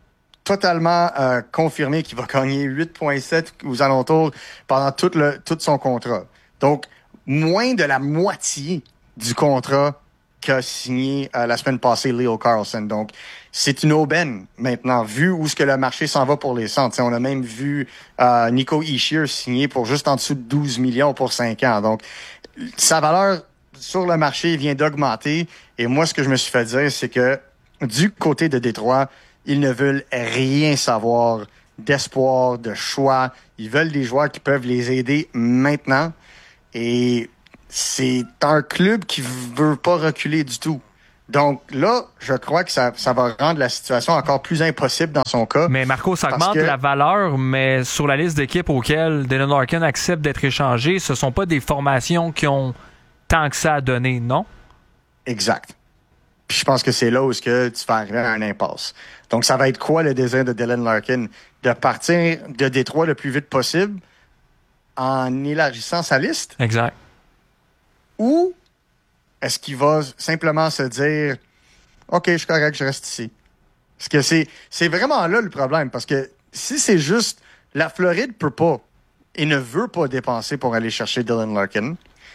totalement confirmé qu'il va gagner 8,7 aux alentours pendant tout son contrat. Donc, moins de la moitié du contrat qu'a signé la semaine passée Leo Carlsson. Donc, c'est une aubaine maintenant, vu où ce que le marché s'en va pour les centres. T'sais, on a même vu Nico Hischier signer pour juste en dessous de 12 millions pour 5 ans. Donc, sa valeur sur le marché vient d'augmenter. Et moi, ce que je me suis fait dire, c'est que du côté de Détroit, ils ne veulent rien savoir d'espoir, de choix. Ils veulent des joueurs qui peuvent les aider maintenant. Et c'est un club qui veut pas reculer du tout. Donc là, je crois que ça va rendre la situation encore plus impossible dans son cas. Mais Marco, ça augmente la valeur, mais sur la liste d'équipes auxquelles Dylan Larkin accepte d'être échangé, ce sont pas des formations qui ont tant que ça à donner, non? Exact. Puis je pense que c'est là où tu vas arriver à un impasse. Donc, ça va être quoi le désir de Dylan Larkin? De partir de Détroit le plus vite possible en élargissant sa liste? Exact. Ou est-ce qu'il va simplement se dire « OK, je suis correct, je reste ici ». Parce que c'est vraiment là le problème. Parce que si c'est juste la Floride peut pas et ne veut pas dépenser pour aller chercher Dylan Larkin,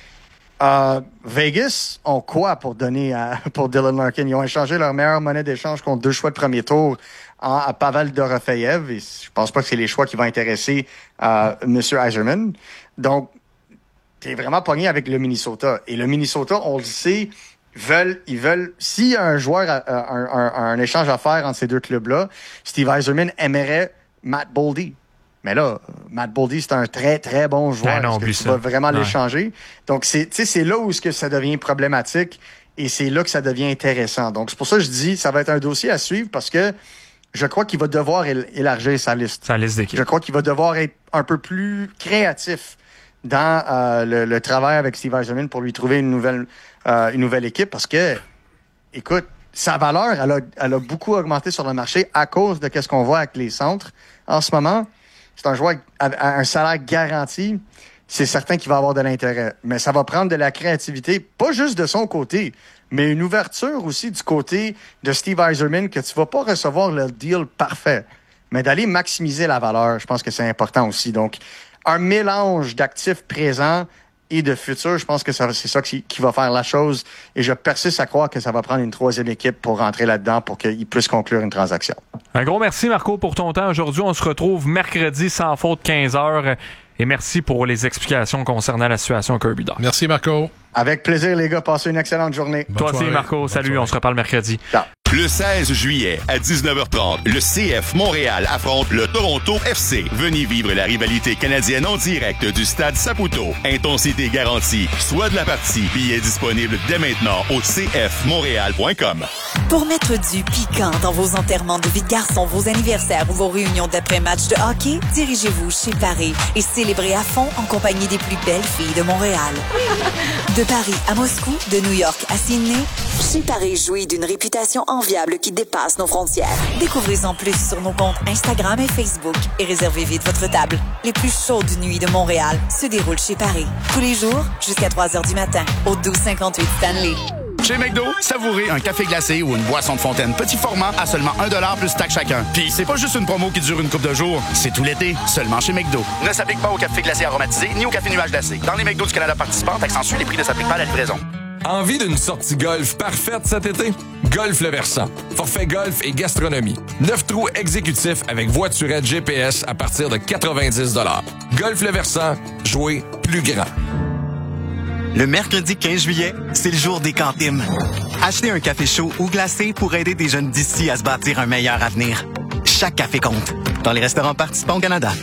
Vegas ont quoi pour donner pour Dylan Larkin? Ils ont échangé leur meilleure monnaie d'échange contre 2 choix de premier tour à Pavel Dorofeyev. Et je pense pas que c'est les choix qui vont intéresser M. Yzerman. Donc, t'es vraiment pogné avec le Minnesota. Et le Minnesota, on le sait, ils veulent s'il y a un joueur, un échange à faire entre ces deux clubs-là, Steve Yzerman aimerait Matt Boldy. Mais là, Matt Boldy, c'est un très, très bon joueur. Non, Est-ce que tu vas vraiment l'échanger? Donc, c'est là où ça devient problématique et c'est là que ça devient intéressant. Donc, c'est pour ça que je dis ça va être un dossier à suivre parce que je crois qu'il va devoir élargir sa liste. Sa liste d'équipe. Je crois qu'il va devoir être un peu plus créatif dans le travail avec Steve Yzerman pour lui trouver une nouvelle équipe parce que, écoute, sa valeur, elle a beaucoup augmenté sur le marché à cause de ce qu'on voit avec les centres en ce moment. C'est un joueur à un salaire garanti. C'est certain qu'il va avoir de l'intérêt. Mais ça va prendre de la créativité, pas juste de son côté, mais une ouverture aussi du côté de Steve Yzerman que tu vas pas recevoir le deal parfait. Mais d'aller maximiser la valeur, je pense que c'est important aussi. Donc, un mélange d'actifs présents et de futur, je pense que c'est ça qui va faire la chose. Et je persiste à croire que ça va prendre une troisième équipe pour rentrer là-dedans pour qu'il puisse conclure une transaction. Un gros merci, Marco, pour ton temps. Aujourd'hui, on se retrouve mercredi sans faute 15h. Et merci pour les explications concernant la situation Kirby Dach. Merci, Marco. Avec plaisir, les gars. Passez une excellente journée. Toi aussi, Marco. Salut, on se reparle mercredi. Ciao. Le 16 juillet à 19h30, le CF Montréal affronte le Toronto FC. Venez vivre la rivalité canadienne en direct du stade Saputo. Intensité garantie. Soit de la partie. Billets disponibles dès maintenant au cfmontréal.com. Pour mettre du piquant dans vos enterrements de vie de garçon, vos anniversaires ou vos réunions d'après-match de hockey, dirigez-vous chez Paris et célébrez à fond en compagnie des plus belles filles de Montréal. De Paris à Moscou, de New York à Sydney, chez Paris jouit d'une réputation enviable qui dépasse nos frontières. Découvrez-en plus sur nos comptes Instagram et Facebook et réservez vite votre table. Les plus chaudes nuits de Montréal se déroulent chez Paris. Tous les jours, jusqu'à 3h du matin, au 1258 Stanley. Chez McDo, savourez un café glacé ou une boisson de fontaine petit format à seulement 1$ plus taxe chacun. Puis c'est pas juste une promo qui dure une couple de jours, c'est tout l'été, seulement chez McDo. Ne s'applique pas au café glacé aromatisé ni au café nuage glacé. Dans les McDo du Canada participants, accentue les prix ne s'appliquent pas à la livraison. Envie d'une sortie golf parfaite cet été? Golf Le Versant. Forfait golf et gastronomie. 9 trous exécutifs avec voiturette GPS à partir de 90$. Golf Le Versant. Jouer plus grand. Le mercredi 15 juillet, c'est le jour des cantines. Achetez un café chaud ou glacé pour aider des jeunes d'ici à se bâtir un meilleur avenir. Chaque café compte. Dans les restaurants participants au Canada.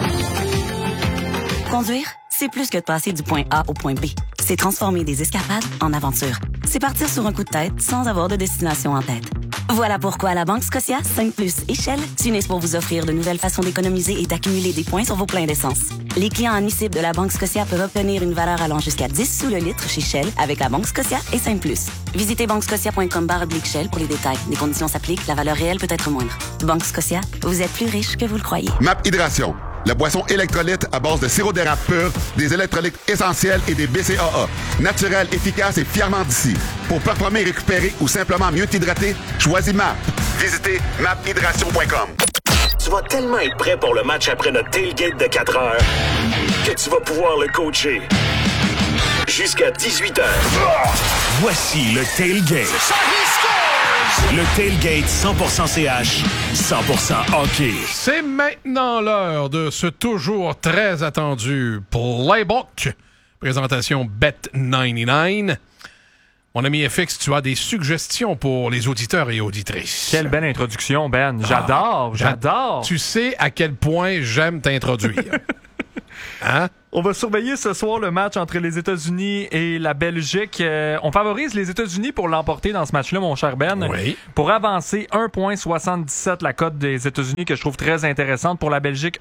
Conduire, c'est plus que de passer du point A au point B. C'est transformer des escapades en aventures. C'est partir sur un coup de tête sans avoir de destination en tête. Voilà pourquoi la Banque Scotia 5+ et Shell s'unissent pour vous offrir de nouvelles façons d'économiser et d'accumuler des points sur vos pleins d'essence. Les clients admissibles de la Banque Scotia peuvent obtenir une valeur allant jusqu'à 10 sous le litre chez Shell avec la Banque Scotia et 5+. Visitez banquescotia.com/Shell pour les détails. Les conditions s'appliquent, la valeur réelle peut être moindre. Banque Scotia, vous êtes plus riche que vous le croyez. MAP Hydration, la boisson électrolyte à base de sirop d'érable pur, des électrolytes essentiels et des BCAA. Naturel, efficace et fièrement d'ici. Pour performer, récupérer ou simplement mieux t'hydrater, choisis MAP. Visitez maphydration.com. tu vas tellement être prêt pour le match après notre tailgate de 4 heures que tu vas pouvoir le coacher jusqu'à 18h. Voici le tailgate. Le tailgate 100% CH, 100% hockey. C'est maintenant l'heure de ce toujours très attendu Playbook. Présentation Bet99. Mon ami FX, tu as des suggestions pour les auditeurs et auditrices. Quelle belle introduction, Ben. J'adore. Tu sais à quel point j'aime t'introduire. Hein? On va surveiller ce soir le match entre les États-Unis et la Belgique. On favorise les États-Unis pour l'emporter dans ce match-là, mon cher Ben. Oui. Pour avancer, 1,77 la cote des États-Unis que je trouve très intéressante. Pour la Belgique,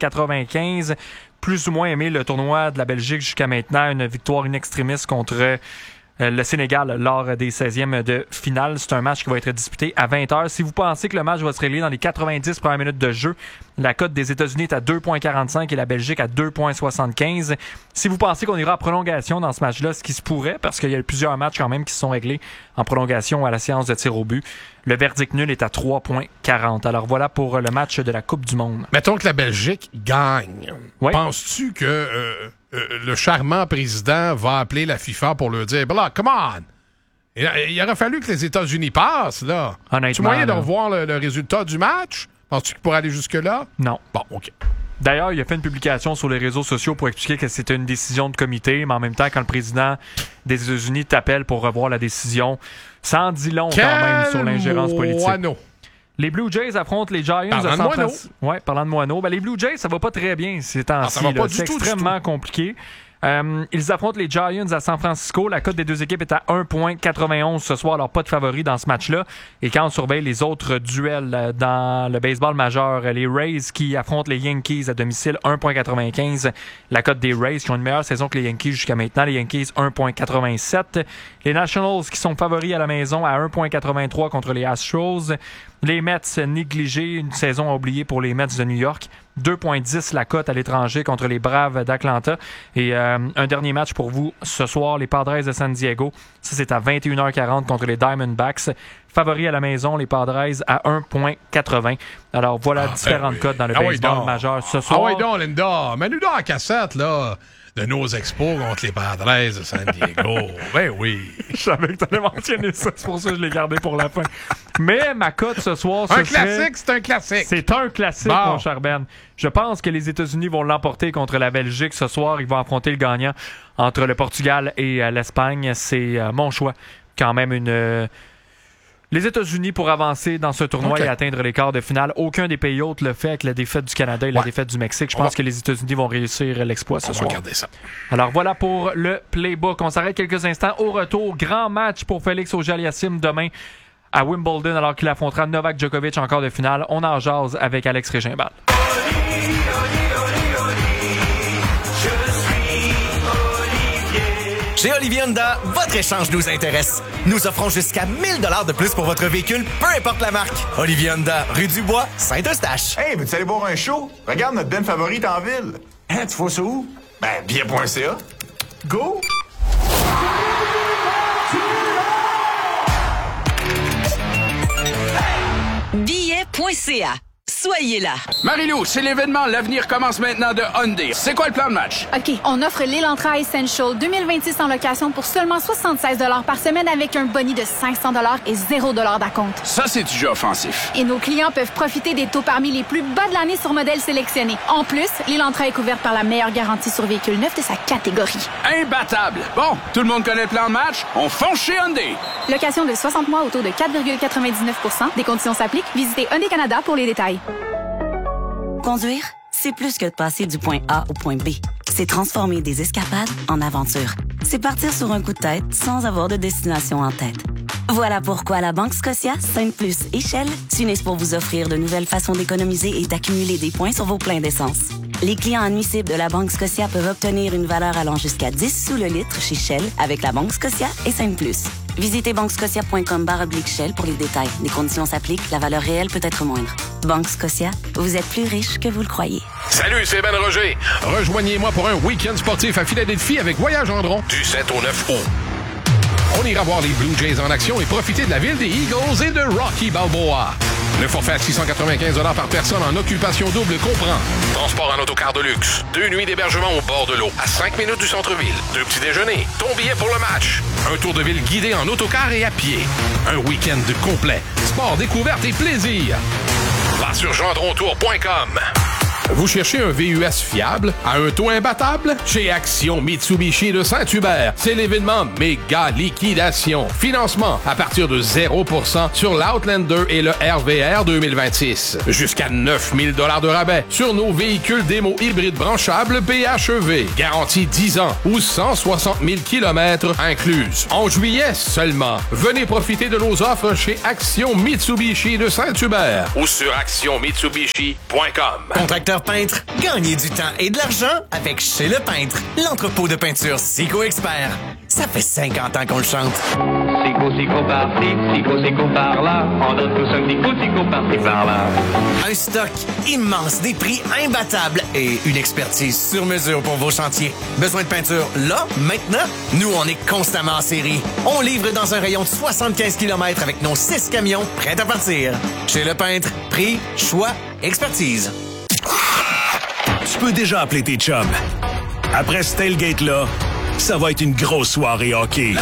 1,95. Plus ou moins aimé le tournoi de la Belgique jusqu'à maintenant. Une victoire in extremis contre le Sénégal lors des 16e de finale. C'est un match qui va être disputé à 20h. Si vous pensez que le match va se régler dans les 90 premières minutes de jeu, la cote des États-Unis est à 2,45 et la Belgique à 2,75. Si vous pensez qu'on ira en prolongation dans ce match-là, ce qui se pourrait, parce qu'il y a plusieurs matchs quand même qui se sont réglés en prolongation à la séance de tir au but, le verdict nul est à 3,40. Alors voilà pour le match de la Coupe du Monde. Mettons que la Belgique gagne. Oui. Penses-tu que le charmant président va appeler la FIFA pour leur dire, là, come on! Il aurait fallu que les États-Unis passent, là. Honnêtement. Tu moyen de revoir le résultat du match? Penses-tu qu'il pourrait aller jusque-là? Non. Bon, OK. D'ailleurs, il a fait une publication sur les réseaux sociaux pour expliquer que c'était une décision de comité, mais en même temps, quand le président des États-Unis t'appelle pour revoir la décision, ça en dit long quand même sur l'ingérence politique. Moineau. Les Blue Jays affrontent les Giants Parlant de de San moineau. Francisco. Ouais, parlant de moineau. Ben, les Blue Jays, ça va pas très bien ces temps-ci. ça va pas du C'est tout, extrêmement compliqué. Ils affrontent les Giants à San Francisco. La cote des deux équipes est à 1,91 ce soir. Alors, pas de favori dans ce match-là. Et quand on surveille les autres duels dans le baseball majeur, les Rays qui affrontent les Yankees à domicile, 1,95. La cote des Rays qui ont une meilleure saison que les Yankees jusqu'à maintenant. Les Yankees, 1,87. Les Nationals qui sont favoris à la maison à 1,83 contre les Astros. Les Mets négligés, une saison oubliée pour les Mets de New York. 2,10 la cote à l'étranger contre les Braves d'Atlanta. Et un dernier match pour vous ce soir, les Padres de San Diego. Ça, c'est à 21h40 contre les Diamondbacks. Favoris à la maison, les Padres à 1,80. Alors, voilà différentes cotes dans le baseball majeur ce soir. Ah oui, donc, Linda. Mets-nous dans la cassette, là, de nos expos contre les Padres de San Diego. Ben oui. Je savais que tu allais mentionner ça. C'est pour ça que je l'ai gardé pour la fin. Mais ma cote ce soir, c'est un classique. C'est un classique, bon. Mon cher Ben. Je pense que les États-Unis vont l'emporter contre la Belgique ce soir. Ils vont affronter le gagnant entre le Portugal et l'Espagne. C'est mon choix. Quand même les États-Unis pour avancer dans ce tournoi et atteindre les quarts de finale. Aucun des pays hôtes le fait avec la défaite du Canada et la défaite du Mexique. Je pense que les États-Unis vont réussir l'exploit ce soir. On va regarder ça. Alors voilà pour le playbook. On s'arrête quelques instants. Au retour, grand match pour Félix Auger-Aliassime demain à Wimbledon alors qu'il affrontera Novak Djokovic en quart de finale. On en jase avec Alex Régimbal. Chez Olivier Honda, votre échange nous intéresse. Nous offrons jusqu'à 1000 $ de plus pour votre véhicule, peu importe la marque. Olivier Honda, rue du Bois, Saint-Eustache. Hey, veux-tu aller boire un show? Regarde notre Ben favorite en ville. Hein, tu vois ça où? Ben, billet.ca. Go! Billet.ca. Soyez là. Marie-Lou, c'est l'événement L'avenir commence maintenant de Hyundai. C'est quoi le plan de match? OK, on offre l'Elantra Essential 2026 en location pour seulement 76 $ par semaine avec un boni de 500 $ et 0 $ d'acompte. Ça, c'est du jeu offensif. Et nos clients peuvent profiter des taux parmi les plus bas de l'année sur modèles sélectionnés. En plus, l'Elantra est couverte par la meilleure garantie sur véhicule neuf de sa catégorie. Imbattable. Bon, tout le monde connaît le plan de match. On fonce chez Hyundai. Location de 60 mois au taux de 4,99 %. Des conditions s'appliquent. Visitez Hyundai Canada pour les détails. Conduire, c'est plus que de passer du point A au point B. C'est transformer des escapades en aventures. C'est partir sur un coup de tête sans avoir de destination en tête. Voilà pourquoi la Banque Scotia, Sainte-Plus et Shell s'unissent pour vous offrir de nouvelles façons d'économiser et d'accumuler des points sur vos pleins d'essence. Les clients admissibles de la Banque Scotia peuvent obtenir une valeur allant jusqu'à 10 sous le litre chez Shell avec la Banque Scotia et Sainte-Plus. Visitez banquescotia.com/Shell pour les détails. Les conditions s'appliquent, la valeur réelle peut être moindre. Banque Scotia, vous êtes plus riche que vous le croyez. Salut, c'est Ben Roger. Rejoignez-moi pour un week-end sportif à Philadelphie avec Voyage Gendron du 7 au 9 août. On ira voir les Blue Jays en action et profiter de la ville des Eagles et de Rocky Balboa. Le forfait à 695 $ par personne en occupation double comprend transport en autocar de luxe, 2 nuits d'hébergement au bord de l'eau, à 5 minutes du centre-ville, 2 petits déjeuners, ton billet pour le match, un tour de ville guidé en autocar et à pied, un week-end complet, sport, découverte et plaisir. Va sur gendrontour.com. Vous cherchez un VUS fiable à un taux imbattable? Chez Action Mitsubishi de Saint-Hubert, c'est l'événement méga liquidation. Financement à partir de 0% sur l'Outlander et le RVR 2026. Jusqu'à 9 000 $ de rabais sur nos véhicules démo hybrides branchables PHEV. Garantie 10 ans ou 160 000 km incluses. En juillet seulement. Venez profiter de nos offres chez Action Mitsubishi de Saint-Hubert ou sur actionmitsubishi.com. Contracteur peintre, gagnez du temps et de l'argent avec Chez Le Peintre, l'entrepôt de peinture Sico Expert. Ça fait 50 ans qu'on le chante. Sico par-ci, Sico par-là, on donne tous un petit coup, Sico par-ci, par-là. Un stock immense, des prix imbattables et une expertise sur mesure pour vos chantiers. Besoin de peinture là, maintenant? Nous, on est constamment en série. On livre dans un rayon de 75 km avec nos 6 camions prêts à partir. Chez Le Peintre, prix, choix, expertise. Tu peux déjà appeler tes chums. Après ce tailgate-là, ça va être une grosse soirée hockey.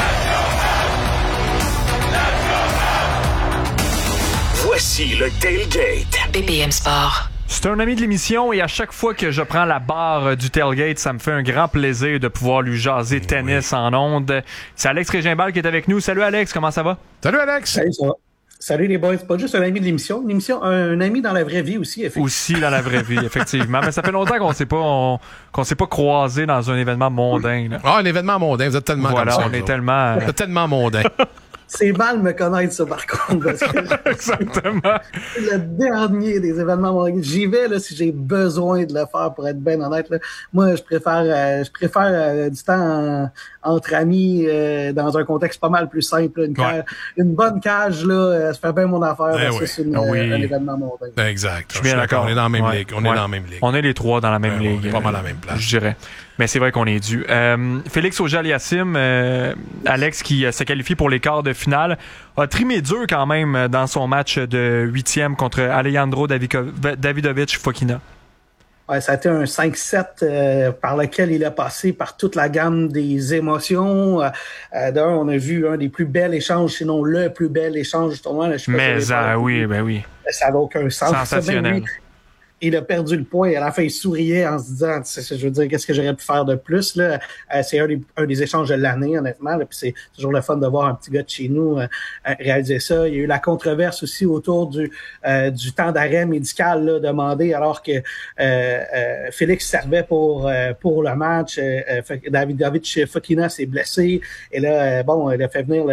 Voici le tailgate. BPM Sport. C'est un ami de l'émission et à chaque fois que je prends la barre du tailgate, ça me fait un grand plaisir de pouvoir lui jaser tennis en ondes. C'est Alex Régimbal qui est avec nous. Salut Alex, comment ça va? Salut Alex! Salut, ça va? Salut les boys, c'est pas juste un ami de l'émission, un ami dans la vraie vie aussi. Aussi dans la vraie vie, effectivement. Mais ça fait longtemps qu'on s'est pas croisés dans un événement mondain. Là. Ah, un événement mondain, vous êtes tellement voilà, comme ça. On est tellement... Vous êtes tellement mondain. C'est mal me connaître, ça, par contre. Parce que exactement. C'est le dernier des événements mondains. J'y vais là, si j'ai besoin de le faire, pour être bien honnête. Là. Moi, je préfère du temps entre amis dans un contexte pas mal plus simple. Une bonne cage, là, ça fait bien mon affaire. C'est un événement mondain. Exact. Je suis bien d'accord. On est dans la même ligue. On est dans la même ligue. On est les trois dans la même ligue. On est pas mal à la même place. Je dirais. Mais c'est vrai qu'on est dû. Félix Auger-Aliassime, Alex, qui se qualifie pour les quarts de finale, a trimé dur quand même dans son match de 8e contre Alejandro Davidovich-Fokina. Ouais, ça a été un 5-7 par lequel il a passé par toute la gamme des émotions. D'un, on a vu un des plus bels échanges, sinon le plus bel échange du tournoi. Oui. Ça n'a aucun sens. Sensationnel. Il a perdu le point et à la fin, il souriait en se disant, je veux dire, qu'est-ce que j'aurais pu faire de plus, là? C'est un des échanges de l'année, honnêtement, là, puis c'est toujours le fun de voir un petit gars de chez nous réaliser ça. Il y a eu la controverse aussi autour du temps d'arrêt médical, là, demandé, alors que Félix servait pour le match. Davidovich-Fokina s'est blessé. Et là, il a fait venir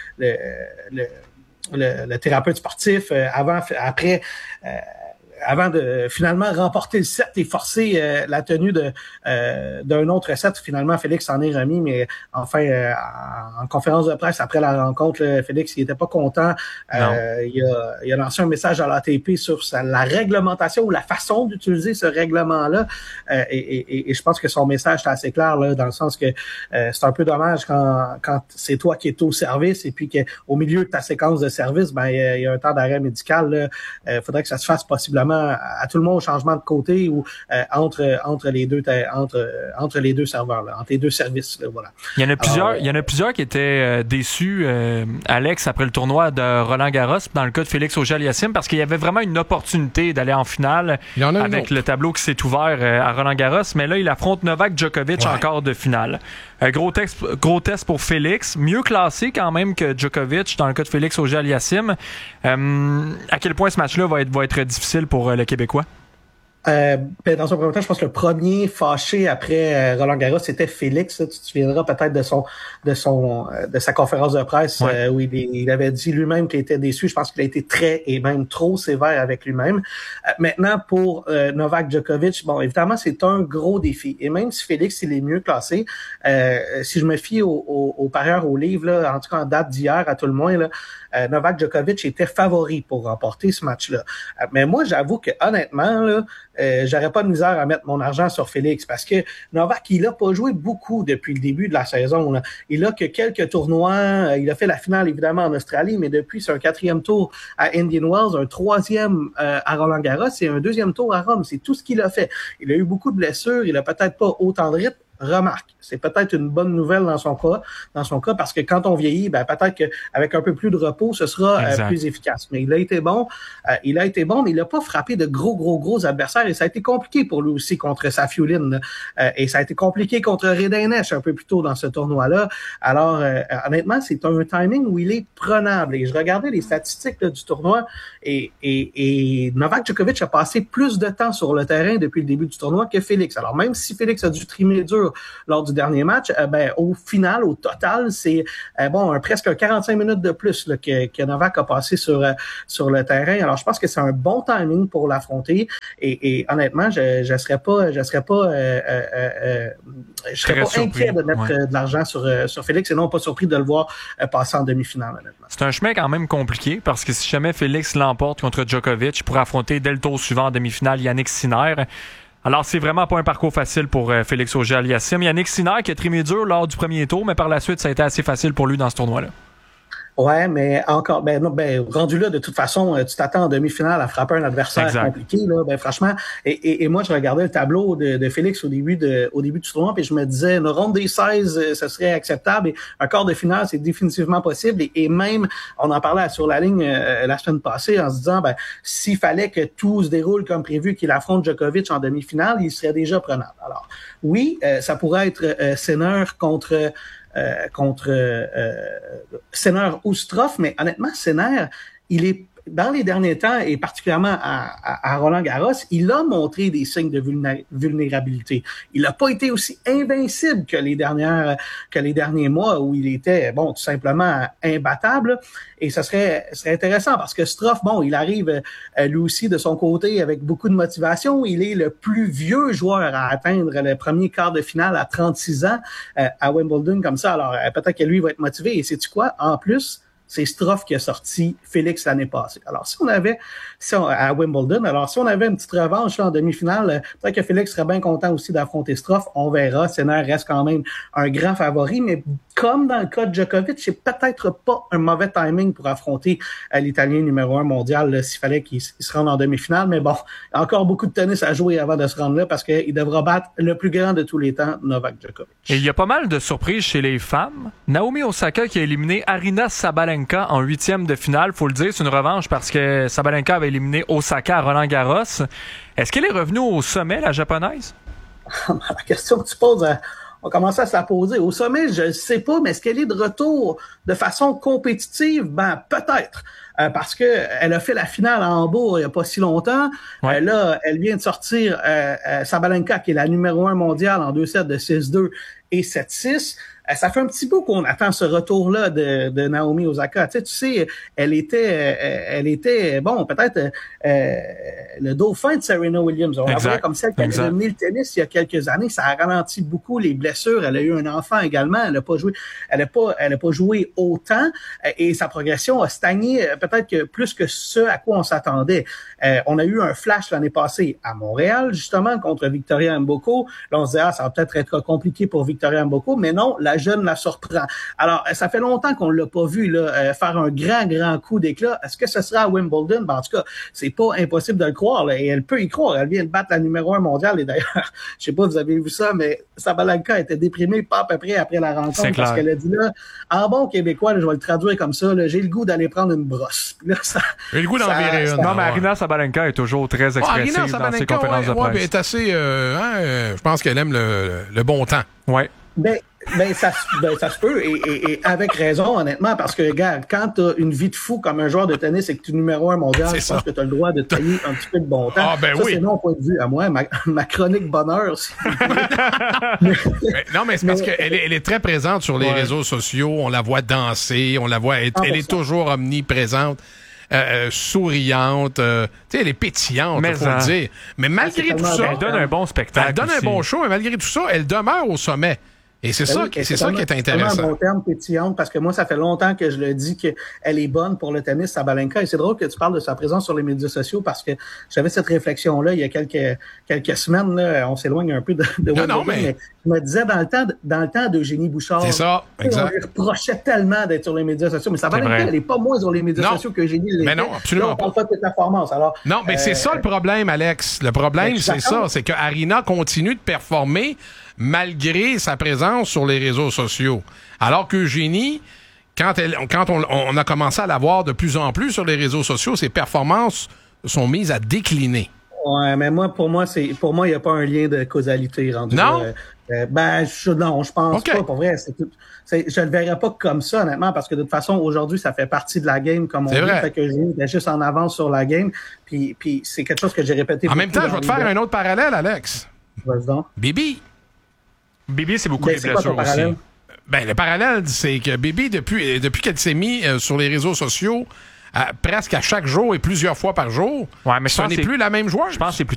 le thérapeute sportif avant de finalement remporter le set et forcer la tenue d'un autre set. Finalement, Félix s'en est remis, mais enfin, en conférence de presse après la rencontre, Félix, il était pas content. Il a lancé un message à l'ATP sur la réglementation ou la façon d'utiliser ce règlement-là. Et je pense que son message est assez clair, là, dans le sens que c'est un peu dommage quand c'est toi qui es au service et puis qu'au milieu de ta séquence de service, il y a un temps d'arrêt médical. Faudrait que ça se fasse possiblement à tout le monde, changement de côté ou entre les deux serveurs, là, entre les deux services. Là, voilà. Il y en a plusieurs qui étaient déçus, Alex, après le tournoi de Roland-Garros, dans le cas de Félix Auger-Aliassime, parce qu'il y avait vraiment une opportunité d'aller en finale avec le tableau qui s'est ouvert à Roland-Garros, mais là, il affronte Novak Djokovic en quart de finale. Gros test pour Félix, mieux classé quand même que Djokovic dans le cas de Félix Auger-Aliassime. À quel point ce match-là va être difficile pour le Québécois? Dans un premier temps, je pense que le premier fâché après Roland-Garros, c'était Félix. Tu te souviendras peut-être de sa conférence de presse où il avait dit lui-même qu'il était déçu. Je pense qu'il a été très et même trop sévère avec lui-même. Maintenant, pour Novak Djokovic, évidemment, c'est un gros défi. Et même si Félix, il est mieux classé, si je me fie aux parieurs au livre, là, en tout cas en date d'hier, à tout le moins, là, Novak Djokovic était favori pour remporter ce match-là. Mais moi, j'avoue que honnêtement, là, j'aurais pas de misère à mettre mon argent sur Félix parce que Novak, il a pas joué beaucoup depuis le début de la saison. Là. Il a que quelques tournois. Il a fait la finale, évidemment, en Australie, mais depuis, c'est un 4e tour à Indian Wells, un 3e à Roland-Garros et un 2e tour à Rome. C'est tout ce qu'il a fait. Il a eu beaucoup de blessures. Il a peut-être pas autant de rythme. Remarque, c'est peut-être une bonne nouvelle dans son cas, parce que quand on vieillit, ben peut-être qu'avec un peu plus de repos, ce sera plus efficace. Mais il a été bon, mais il n'a pas frappé de gros adversaires et ça a été compliqué pour lui aussi contre Safiullin. Et ça a été compliqué contre Redenesh un peu plus tôt dans ce tournoi-là. Alors, honnêtement, c'est un timing où il est prenable. Et je regardais les statistiques là, du tournoi et Novak Djokovic a passé plus de temps sur le terrain depuis le début du tournoi que Félix. Alors, même si Félix a dû trimer dur lors du dernier match, au final, au total, c'est presque 45 minutes de plus là, que Novak a passé sur le terrain. Alors, je pense que c'est un bon timing pour l'affronter. Et honnêtement, je serais pas inquiet de mettre de l'argent sur Félix et non pas surpris de le voir passer en demi-finale, honnêtement. C'est un chemin quand même compliqué parce que si jamais Félix l'emporte contre Djokovic, il pourra affronter dès le tour suivant en demi-finale Yannick Sinner. Alors, c'est vraiment pas un parcours facile pour Félix Auger-Aliassime. Yannick Sinner qui a trimé dur lors du premier tour, mais par la suite, ça a été assez facile pour lui dans ce tournoi-là. Ouais, mais encore, rendu là, de toute façon, tu t'attends en demi-finale à frapper un adversaire compliqué, là, franchement. Et moi, je regardais le tableau de Félix au début du tournoi, puis je me disais, une ronde des 16, ce serait acceptable, et un quart de finale, c'est définitivement possible, et même, on en parlait sur la ligne la semaine passée, en se disant, s'il fallait que tout se déroule comme prévu, qu'il affronte Djokovic en demi-finale, il serait déjà prenable. Alors, oui, ça pourrait être Sinner contre Sinner ou Struff, mais honnêtement, Sinner, il est dans les derniers temps, et particulièrement à Roland-Garros, il a montré des signes de vulnérabilité. Il n'a pas été aussi invincible que les derniers mois où il était, tout simplement imbattable. Et ça serait intéressant parce que Struff, il arrive lui aussi de son côté avec beaucoup de motivation. Il est le plus vieux joueur à atteindre le premier quart de finale à 36 ans à Wimbledon comme ça. Alors, peut-être que lui va être motivé. Et sais-tu quoi? En plus, c'est Struff qui a sorti Félix l'année passée. Alors, à Wimbledon, si on avait une petite revanche là, en demi-finale, peut-être que Félix serait bien content aussi d'affronter Struff. On verra. Sinner reste quand même un grand favori, mais comme dans le cas de Djokovic, c'est peut-être pas un mauvais timing pour affronter l'Italien numéro 1 mondial s'il fallait qu'il se rende en demi-finale. Mais bon, il y a encore beaucoup de tennis à jouer avant de se rendre là parce qu'il devra battre le plus grand de tous les temps, Novak Djokovic. Et il y a pas mal de surprises chez les femmes. Naomi Osaka qui a éliminé Aryna Sabalenka en 8e de finale. Faut le dire, c'est une revanche parce que Sabalenka avait éliminé Osaka à Roland-Garros. Est-ce qu'elle est revenue au sommet, la japonaise? La question que tu poses, on commence à se la poser. Au sommet, je ne sais pas, mais est-ce qu'elle est de retour de façon compétitive? Peut-être. Parce que elle a fait la finale à Hambourg il n'y a pas si longtemps. Ouais. Là, elle vient de sortir Sabalenka, qui est la numéro 1 mondiale en 2 sets de 6-2 et 7-6. Ça fait un petit bout qu'on attend ce retour-là de Naomi Osaka. Tu sais, elle était peut-être le dauphin de Serena Williams. On la voyait comme celle qui a dominé le tennis il y a quelques années. Ça a ralenti beaucoup les blessures. Elle a eu un enfant également. Elle n'a pas joué autant et sa progression a stagné peut-être que plus que ce à quoi on s'attendait. On a eu un flash l'année passée à Montréal, justement, contre Victoria Mboko. Là, on se disait, ça va peut-être être compliqué pour Victoria Mboko, mais non, la jeune la surprend. Alors, ça fait longtemps qu'on l'a pas vu là, faire un grand coup d'éclat. Est-ce que ce sera à Wimbledon? En tout cas, c'est pas impossible de le croire, là, et elle peut y croire. Elle vient de battre la numéro 1 mondiale, et d'ailleurs, je sais pas, vous avez vu ça, mais Sabalenka était déprimée pas à peu près après la rencontre, parce qu'elle a dit là, en bon québécois, là, je vais le traduire comme ça, là, j'ai le goût d'aller prendre une brosse. Là, j'ai le goût d'en virer une. Non, mais Aryna Sabalenka est toujours très expressive dans ses conférences de presse. Elle est assez, je pense qu'elle aime le bon temps. Ouais. Ça se peut, et avec raison, honnêtement, parce que, regarde, quand t'as une vie de fou comme un joueur de tennis et que tu es numéro 1 mondial, je pense que t'as le droit de te tailler un petit peu de bon temps. Ah, ben ça, oui. C'est mon point de vue à moi, ma chronique bonheur. Non, mais c'est parce qu'elle est très présente sur les réseaux sociaux, on la voit danser, on la voit, elle est toujours omniprésente. Souriante, tu sais, elle est pétillante, il faut le dire. Mais malgré tout ça, elle donne un bon spectacle. Elle donne un bon show, mais malgré tout ça, elle demeure au sommet. Et c'est ça qui est intéressant. C'est un bon terme, pétillante, parce que moi, ça fait longtemps que je le dis qu'elle est bonne pour le tennis, Sabalenka. Et c'est drôle que tu parles de sa présence sur les médias sociaux, parce que j'avais cette réflexion-là il y a quelques semaines. Là, on s'éloigne un peu de mais je me disais dans le temps d'Eugénie Bouchard, c'est ça, exact. On lui reprochait tellement d'être sur les médias sociaux. Mais Sabalenka, elle n'est pas moins sur les médias sociaux qu'Eugénie l'était. Mais non, absolument là, on parle pas de performance. Alors, non, mais c'est ça le problème, Alex. Le problème, c'est ça. C'est que Arina continue de performer malgré sa présence sur les réseaux sociaux. Alors qu'Eugénie, quand on a commencé à la voir de plus en plus sur les réseaux sociaux, ses performances sont mises à décliner. Ouais, mais pour moi, il n'y a pas un lien de causalité rendu. Non? Je pense pas. Pour vrai, je le verrais pas comme ça, honnêtement, parce que de toute façon, aujourd'hui, ça fait partie de la game, comme on dit. Fait que Eugénie était juste en avance sur la game. Puis c'est quelque chose que j'ai répété. En même temps, je vais te faire un autre parallèle, Alex. Vas-y donc. Bibi, c'est beaucoup de blessures aussi. Ben, le parallèle, c'est que Bibi, depuis qu'elle s'est mise sur les réseaux sociaux, presque à chaque jour et plusieurs fois par jour, ce n'est plus la même joueuse. Je pense que c'est